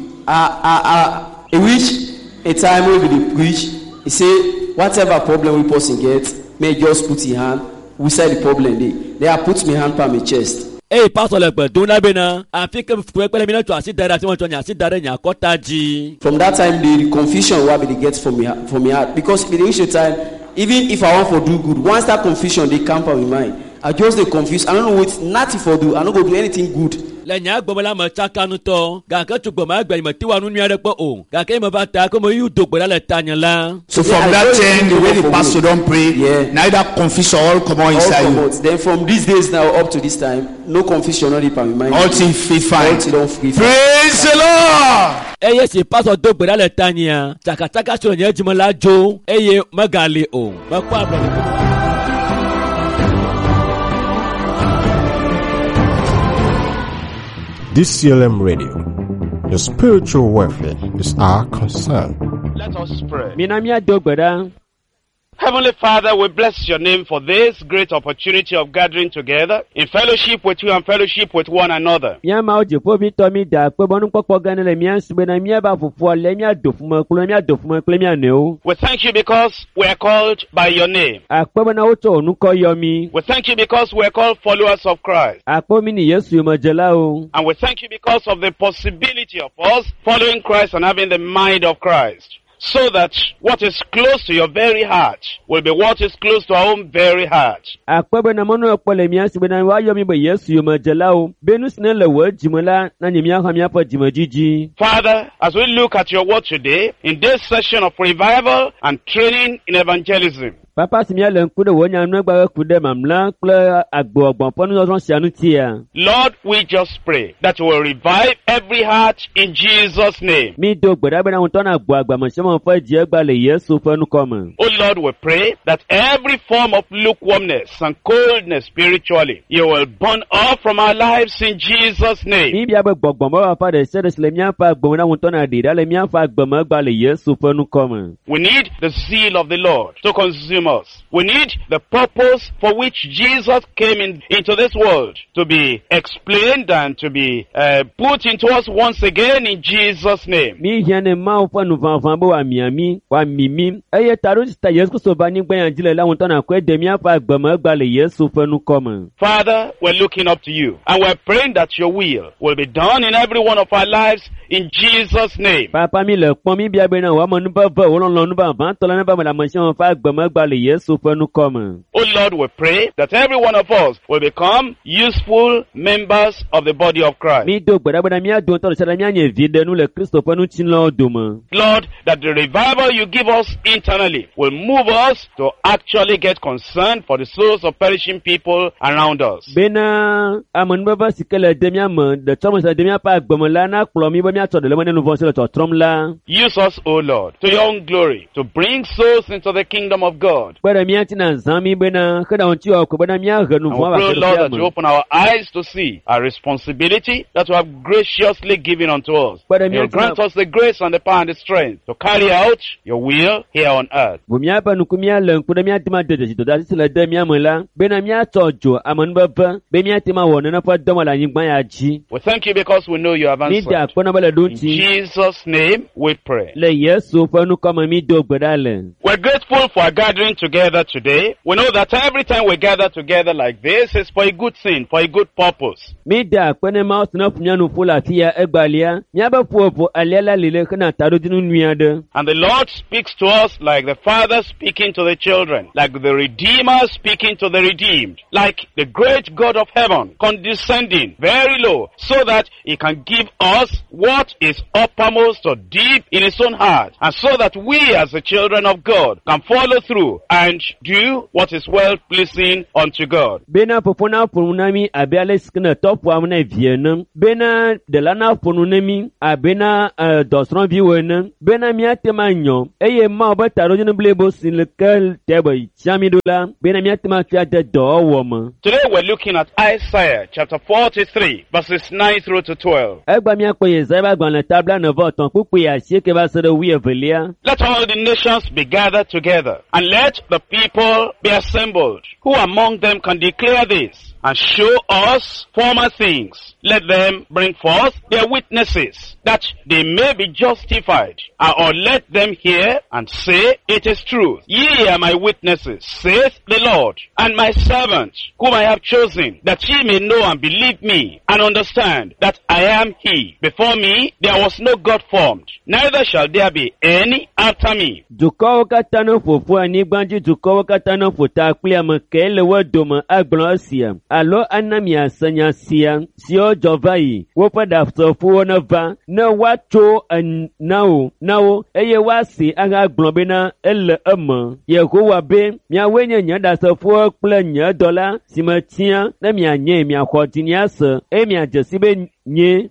S6: He reach a time wey we dey preach, he say whatever problem we person get, may just put him hand, we say the problem dey. Then I put my hand on my chest.
S2: Hey, pastor le gbe don na be na. Afi ke fwe pe le mi na to asidare ati won to nya asidare nya kota ji.
S6: From that time, the confusion wey we dey get from my heart, because it reach a time, even if I want for do good, once that confusion dey camp on my mind, I just dey confused. I don't know what nothing for do. I no go do anything good.
S2: Le nya gbo la mo chaka nu to. Ga ke tugbo ma gbe mo ti wa nu mi are pe o. Ga ke mo bata ko mo yu do gbe la tanya la.
S4: So
S6: Yeah,
S4: from
S6: I
S4: that
S6: told
S4: time,
S6: you
S4: the way
S6: for
S4: the
S6: me.
S4: pastor don't pray,
S6: Yeah.
S4: neither confusion all come on
S6: All
S4: inside
S6: come
S4: you.
S6: out. Then from these days now up to this time, no confusion no dey for my mind.
S4: All things fit
S6: All
S4: fine.
S6: things don free.
S4: Praise the Lord.
S2: Eye si pastor do gbe la tanya. Chaka chaka so nya jimo la jo. Eye magale o. Ba kwa bro.
S7: DCLM Radio. Your spiritual welfare is our concern.
S8: Let us pray.
S2: Mi na mi ado gbe da.
S8: Heavenly Father, we bless your name for this great opportunity of gathering together in fellowship with you and fellowship with one another.
S2: Mi ma o je po mi to mi da pe bonu popo gan le mi ansu na mi ba fufu le mi adofu mo klo mi adofu mo kle mi ane o.
S8: We thank you because we are called by your name.
S2: Akpo na o to onu ko yo mi.
S8: We thank you because we are called followers of Christ.
S2: Akpo mi ni Yesu mo jela o.
S8: And we thank you because of the possibility of us following Christ and having the mind of Christ. So that what is close to your very heart will be what is close to our own very heart.
S2: Akpo na mo no po le mi ansu na wa yo mi be Yesu mo jela o. Benu sne le wo jimola na ni mi aha mi apo jimojiji.
S8: Father, as we look at your word today, in this session of revival and training in evangelism,
S2: Papa si mi ale nku de wo nya nu gba ku de mamla kle agbo ogbon ponu ọdún sianu tia.
S8: Lord, we just pray that you will revive every heart in Jesus' name.
S2: Mi do gbeda be na won to na agbo agba mo se mo fa je gba le Yesu fenu ko mo.
S8: Oh Lord, we pray that every form of lukewarmness and coldness spiritually, you will burn off from our lives in Jesus' name.
S2: Mi bia be gbogbon ba fa de se de le mi afa agbo na won to na de da le mi afa agbo mo gba le Yesu fenu ko mo.
S8: We need the zeal of the Lord to consume us. We need the purpose for which Jesus came into this world to be explained and to be put into us once again in Jesus' name.
S2: Mi hiane ma o fa nu fan bo wa mimi. Eye taru sta Yesu so ba ni gbe yan jile la won to na ko de mi afa agbo mo gba le Yesu fenu ko mo.
S8: Father, we're looking up to you and we're praying that your will be done in every one of our lives in Jesus' name.
S2: Papa mi le pon mi bia be na wa mo nu ba ba wo lo nu ba to la na ba mo la mo se won fa agbo mo gba le le Yesu fenu kome.
S8: Oh Lord, we pray that every one of us will become useful members of the body of Christ.
S2: Mi do gbada mi adun to se mi anye vide nu le Kristo fenu tin lo dum.
S8: Lord, that the revival you give us internally will move us to actually get concerned for the souls of perishing people around us.
S2: Bena amon baba sikele de mi am de tomo se de mi pa agbomo la na kplo mi bo mi ato de le mo nenu von se le to trom la.
S8: Use us, O Lord, to your own glory, to bring souls into the kingdom of God.
S2: Gbada mi atina zami bena kada on ti o ko bena mi aganu
S8: And
S2: von
S8: we
S2: ba
S8: pray,
S2: ke
S8: Lord, that you open our eyes to see our responsibility that you have graciously given unto us. You grant us the grace and the power and the strength to carry out your will here on earth.
S2: Bo mi apa nu ku mi alen ku de mi atima de de da si le de mi amala bena mi atojo amon baba be mi atima wo na fa domo la yin gban ya ji.
S8: We thank you because we know you have
S2: Mi da
S8: answered.
S2: ko na bale
S8: In
S2: dunti
S8: Jesus' name we pray.
S2: le Yesu fenu kome mi do gbada le.
S8: We're grateful for our gathering together today. We know that every time we gather together like this is for a good thing, for a good purpose.
S2: Mi da kwene ma otuna funyanu fula fiya egbalia mi aba puopo alela lile kana taro dinu nuade.
S8: And the Lord speaks to us like the Father speaking to the children, like the Redeemer speaking to the redeemed, like the great God of heaven condescending very low so that He can give us what is uppermost or deep in His own heart, and so that we as the children of God can follow through and do what is well pleasing unto God.
S2: Bena popona pununami abiale skina top wa mna vienem. Bena delana pununami abena dosron viwenem. Bena miatema nyo. Eye ma oba taro jene blebo sin lekel tebe chamidola. Bena miatema kia de do woma.
S8: Today we're looking at Isaiah chapter 43 verses 9 through to 12.
S2: Egba mi akwe Yesaya gban le tabla ne voton pupu ya sieke ba sere wi evelia.
S8: Let all the nations be gathered together, and let the people be assembled. Who among them can declare this, and show us former things? Let them bring forth their witnesses, that they may be justified. Or let them hear and say, it is truth. Ye are my witnesses, saith the Lord, and my servant, whom I have chosen, that ye may know and believe me, and understand that I am He. Before me there was no God formed, neither shall there be any after me.
S2: Dukowo katano fofo ani gbanji dukowo katano fota kple me kele wo dome agblo sia. Alo anami asanya sia. Sio jovai. Wo pada fo na va na wacho nawo eye wasi aga gblo be na ele emo. Yehowa be mia wenye nya da sofo kple nya dola simatia na mia nye mia kwotini ase e mia jesibe nye.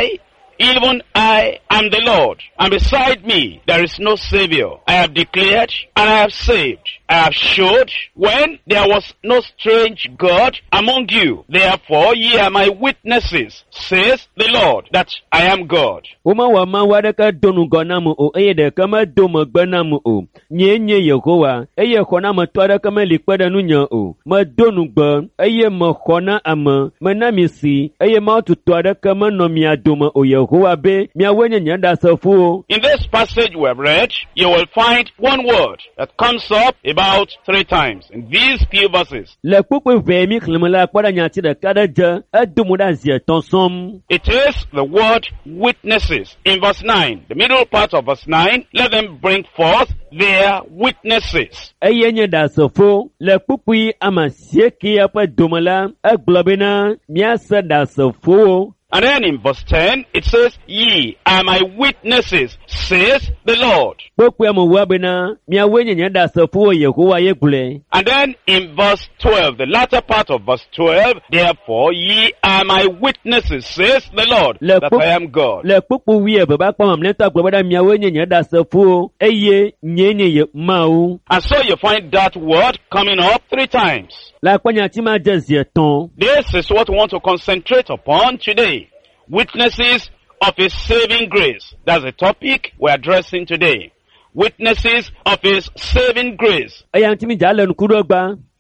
S8: Even I am the Lord, and beside me there is no Savior. I have declared and I have saved. I have showed when there was no strange God among you. Therefore ye are my witnesses, says the Lord, that I am God.
S2: Uma wa ma wadaka donu gonamu o eye de kama domo gbenamu o. Nye Yehowa eye kona ma twada kama likwada nunya o. Ma donu gbe eye ma kona ama manamisi eye ma tutwada kama no mia doma o Yehowa be mia wenye nyanda safu.
S8: In this passage we have read, you will find one word that comes up about 3 times in these few verses.
S2: Le kukwe vemi klimala kwada nyati de kada je edumuda zia tonsom.
S8: It is the word witnesses. In verse 9, the middle part of verse 9, let them bring forth their witnesses.
S2: Eye nyanda safu le kukwe ama sieki apa dumala eglobina miasa da safu.
S8: And then in verse 10, it says, ye are my witnesses, says the Lord. And then in verse 12, the latter part of verse 12, therefore ye are my witnesses, says the Lord, that I am God. And so you find that word coming up 3 times. This is what we want to concentrate upon today. Witnesses of His saving grace. That's the topic we're addressing today. Witnesses of His saving grace.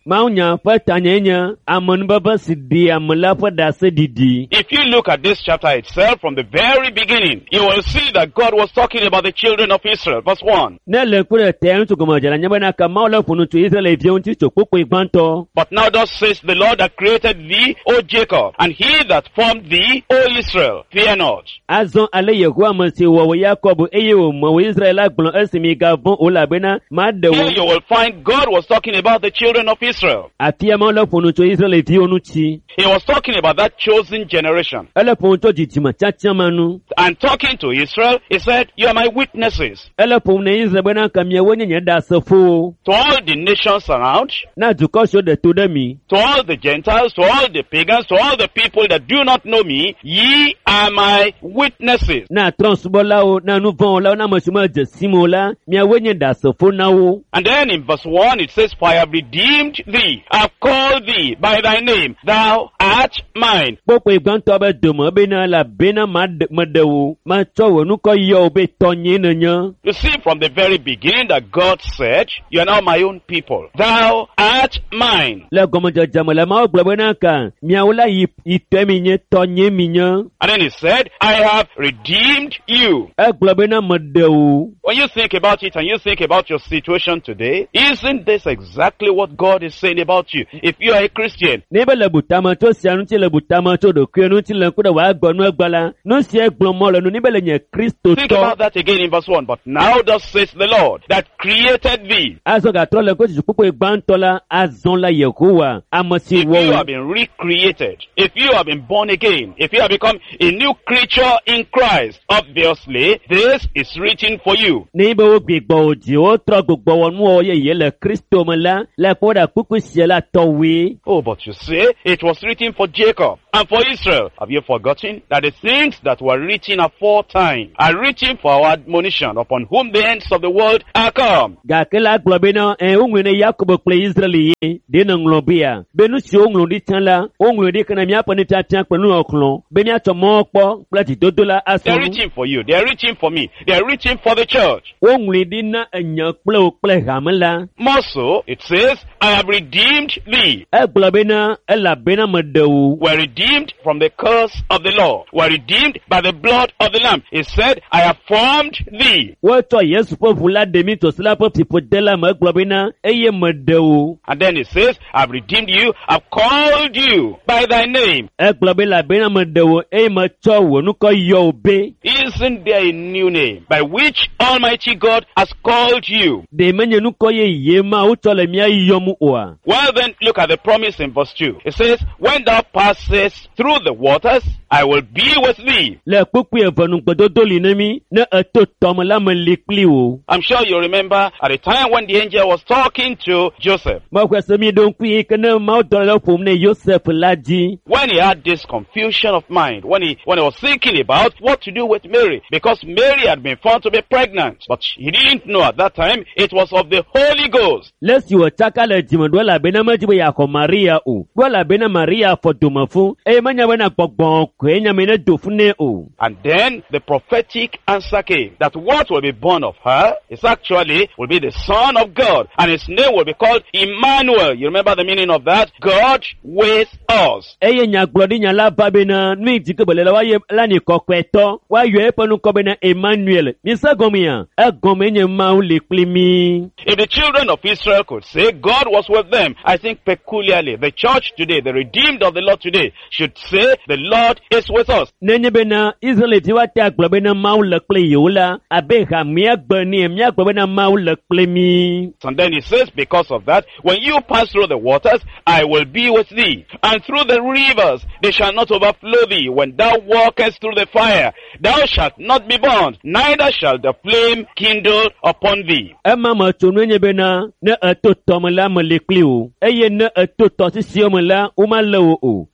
S2: Maunya patanyenya amonbaba sidi amla fada sedidi.
S8: If you look at this chapter itself from the very beginning, you will see that God was talking about the children of Israel. Verse 1.
S2: Nele kure tenu tukumajala nyabana kamaula funutu Israel evionti chokuku igbanto.
S8: But now thus says the Lord that created thee, O Jacob, and he that formed thee, O Israel. Fear not.
S2: Azon ale Yehowa masi wa Yakob eye o mo Israel agbon esimi gavon olabena madewo.
S8: Here you will find God was talking about the children of Israel.
S2: Afia maula funutu Israel evionuchi.
S8: He was talking about that chosen generation.
S2: Ele funutu jitima chachamanu.
S8: And talking to Israel, he said, you are my witnesses.
S2: Ele fune Israel bena kamye wenye nyeda sefo.
S8: To all the nations around,
S2: Na tukosho de tudemi.
S8: to all the Gentiles, to all the pagans, to all the people that do not know me, ye are my witnesses.
S2: Na transbola o na nuvon la na mashuma jesimo la mia wenye da sefo na wo.
S8: And then in verse 1 it says, for I have redeemed thee, I have called thee by thy name, thou art mine.
S2: Popo igbanto be domo bena la bena madewo ma chowo nuko yo be tonye nanya.
S8: You see from the very beginning that God said, you are now my own people, thou art mine.
S2: La gomoja jamala ma ogbena ka mia wala itemi nye tonye minya.
S8: And then he said, I have redeemed you.
S2: Egbena madewo.
S8: When you think about it and you think about your situation today, isn't this exactly what God is saying about you? If you are a Christian,
S2: Nebe le butama to sianu ti le butama to do kwenu ti le kuda wa gbonu egbala no si egbomo le no nibe le nye Kristo
S8: think
S2: to.
S8: about that again in verse 1. But now thus says the Lord that created thee.
S2: Azo ga to le ko ti popo igbanto la azon la Yehowa amosi
S8: If you
S2: wo.
S8: have been recreated, if you have been born again, if you have become a new creature in Christ, obviously this is written for you.
S2: Nibe wo gbigbo oji o tro gbogbo wonu oye ye le Kristo mo la poda kuku sie la towe.
S8: Oh, but you see, it was written for Jacob and for Israel. Have you forgotten that the things that were written aforetime are written for our admonition, upon whom the ends of the world are come?
S2: Ga kela globena ungwene Yakob kle Israeli de na nglobia. Benu si onglo di tanla, onglo di kana mi apani tatian pelu oklon. Be mi atomo po plati dodola
S8: They are
S2: aso.
S8: written for you. They are written for me. They are written for the church.
S2: Ongli di na enya ple hamela.
S8: More so, it says, I have redeemed thee.
S2: Globena ela bena madewu.
S8: Were redeemed from the curse of the law. Were redeemed by the blood of the Lamb. It said, I have formed thee.
S2: Woto Yesu po vula demi to sila po tipo dela ma globena eye madewu.
S8: And then it says, I have redeemed you. I have called you by thy name.
S2: Globela bena madewu ma chowo nuko yo be.
S8: Isn't there a new name by which Almighty God has called you?
S2: De menye nuko ye ma utole mia yomu oa.
S8: Well then, look at the promise in verse 2. It says, when thou passest through the waters, I will be with thee.
S2: Le kukwe evanu gbododoli nemi na eto tomala melikli o.
S8: I'm sure you remember at the time when the angel was talking to Joseph.
S2: Ma kwese mi don kwi kana ma odolo pomne Joseph laji.
S8: When he had this confusion of mind, when he was thinking about what to do with Mary, because Mary had been found to be pregnant, but he didn't know at that time it was of the Holy Ghost.
S2: Lesi wa chaka le jima dwala bena majibu ya ko Maria o. Dwala bena Maria for domafu. Manya bena gbogbon kwenya mene dofune o.
S8: And then the prophetic answer came that what will be born of her is actually will be the Son of God, and his name will be called Emmanuel. You remember the meaning of that? God with us.
S2: Nya glodi nya la babena nui jikebele la waye la ni kokweto wa yo eponu ko bena Emmanuel. Misa gomia gomenye ma u le plimi.
S8: If the children of Israel could say God was with them, I think peculiarly the church today, the redeemed of the Lord today, should say the Lord is with us.
S2: Nenye bena Israel ti wa ta glo bena ma u le ple yola abe ha mia gbani mia glo bena ma u le plimi.
S8: And then he says, because of that, when you pass through the waters, I will be with thee. And through the rivers, they shall not overflow thee. When thou walkest through the fire, thou shalt not be burned, neither shall the flame kindle upon thee.
S2: Emma ma chonu nye bena ne eto tomala melekli o. Eye ne eto tosisi omala umala o. Ne eto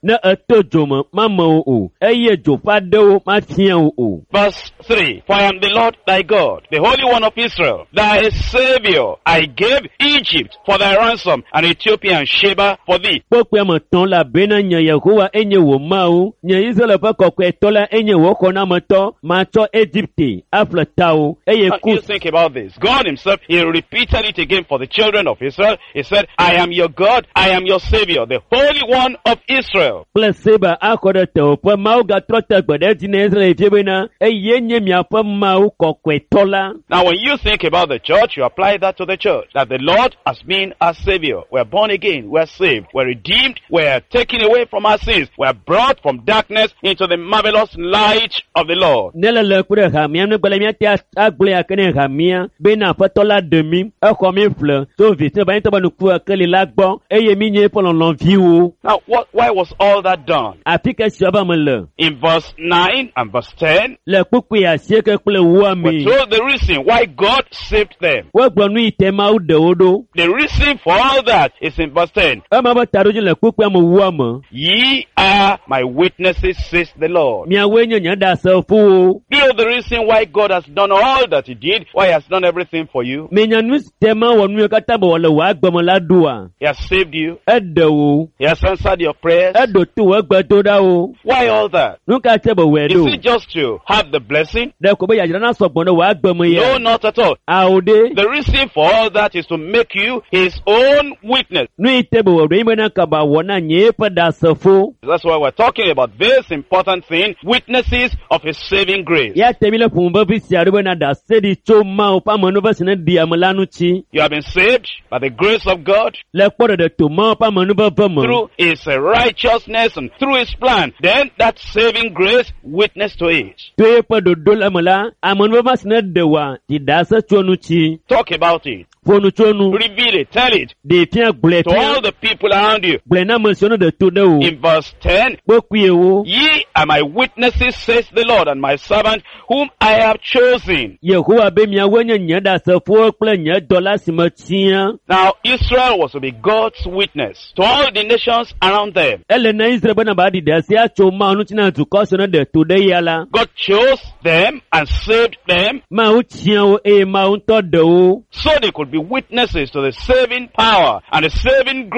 S2: to dzomo ma me wo o eye dzoƒe aɖewo ma fia wo o.
S8: Verse 3, For I am the Lord thy God, the Holy One of Israel, thy Savior. I gave Egypt for thy ransom, and Ethiopia and Sheba for thee.
S2: Kpɔkpɔe me tɔn la bena nye Yehowa enye wò Mawu, nye Israel ƒe kɔkɔetɔ la enye wò xɔnametɔ, matsɔ Egypte aƒle tawò eye
S8: Now, you think about this. God himself, he repeated it again for the children of Israel. He said, I am your God, I am your Savior, the Holy One of Israel.
S2: kple Seba akɔ ɖe teƒe Mawu gatrɔ te gbe ɖe dzi na Israel fie bena eye nye miaƒe Mawu kɔkɔetɔ la.
S8: Now, when you think about the church, you apply that to the church. That the Lord has been our Savior. We're born again. We're saved. We're redeemed. We're taken away from our sins. We're brought from darkness into the marvelous light of the Lord.
S2: Ne le le kple hamia ne gbele miate agblẽ ake ne hamia bena aƒetɔ la ɖe mi exɔ mi ƒle to vitɛ ba nyitɔ be nuku ekeli la gbɔ eye mi nye eƒe lɔlɔ̃viwo.
S8: Now, why was all that done?
S2: Afi ke sia be me le.
S8: In verse 9 and verse 10,
S2: Le kpukpui asieke kple woa
S8: we're
S2: me.
S8: told the reason why God saved them.
S2: Wogblɔ nu yi te Mawu ɖe wo ɖo.
S8: The reason for all that is in verse 10.
S2: Ema be taɖodzi le kpukpua me woa me.
S8: Ye are my witnesses, says the Lord.
S2: Miawoe nye nye ɖasefowo.
S8: You know the reason why God has done all that he did, why he has done everything for you.
S2: Menya nu si te Mawu wɔ nu yiwo katã be wòle wò agbeme la ɖoa.
S8: He has saved you.
S2: Eɖe wo.
S8: He has answered your prayers.
S2: Eɖo to wò egbedoɖawo.
S8: Why all that?
S2: Nu ka te be wòe
S8: Is
S2: ɖo?
S8: it just to have the blessing?
S2: Ɖe ko be yadzra na sɔgbɔ ɖe wò agbeme
S8: No,
S2: ya.
S8: not at all.
S2: Awo ɖe.
S8: The reason for all that is to make you his own witness.
S2: Nu yi te be wɔ ɖo yi bena kaba wɔ na nye eƒe ɖasefo.
S8: That's why we're talking about this important thing, witnesses of his saving grace.
S2: Ya te mi le ƒomo vevi sia ɖo bena ɖase ɖi tso Mawu ƒe amenuve si ne ɖi ame la ŋuti.
S8: You have been saved by the grace of God
S2: Le kpɔ ɖeɖe to Mawu ƒe amenuveve me.
S8: through his righteousness and through his plan. Then that saving grace witness to it.
S2: To eƒe ɖoɖo le me la, amenuveve si ne ɖe wòa ɖi ɖase tso ŋuti.
S8: Talk about it.
S2: Ƒo nu tso nu.
S8: Reveal it. Tell it
S2: Ɖe fia gblɔe
S8: to all
S2: fia.
S8: the people around you.
S2: Gblɔe na ame siwo ne ɖe to ɖe wo.
S8: In verse 10,
S2: Kpɔkpui wo.
S8: Ye are my witnesses, says the Lord, and my servant, whom I have chosen.
S2: Yehowa be miawoe nye nye ɖasefowo kple nye dɔla si metia.
S8: Now, Israel was to be God's witness to all the nations around them.
S2: Ele na Israel bena ba ɖi ɖase atso Mawu ŋuti na dukɔ siwo ne ɖe to ɖe ya la.
S8: God chose them and saved them
S2: Mawu tia wo eye Mawu ŋutɔ ɖe wo.
S8: so they could be witnesses to the saving power and the saving grace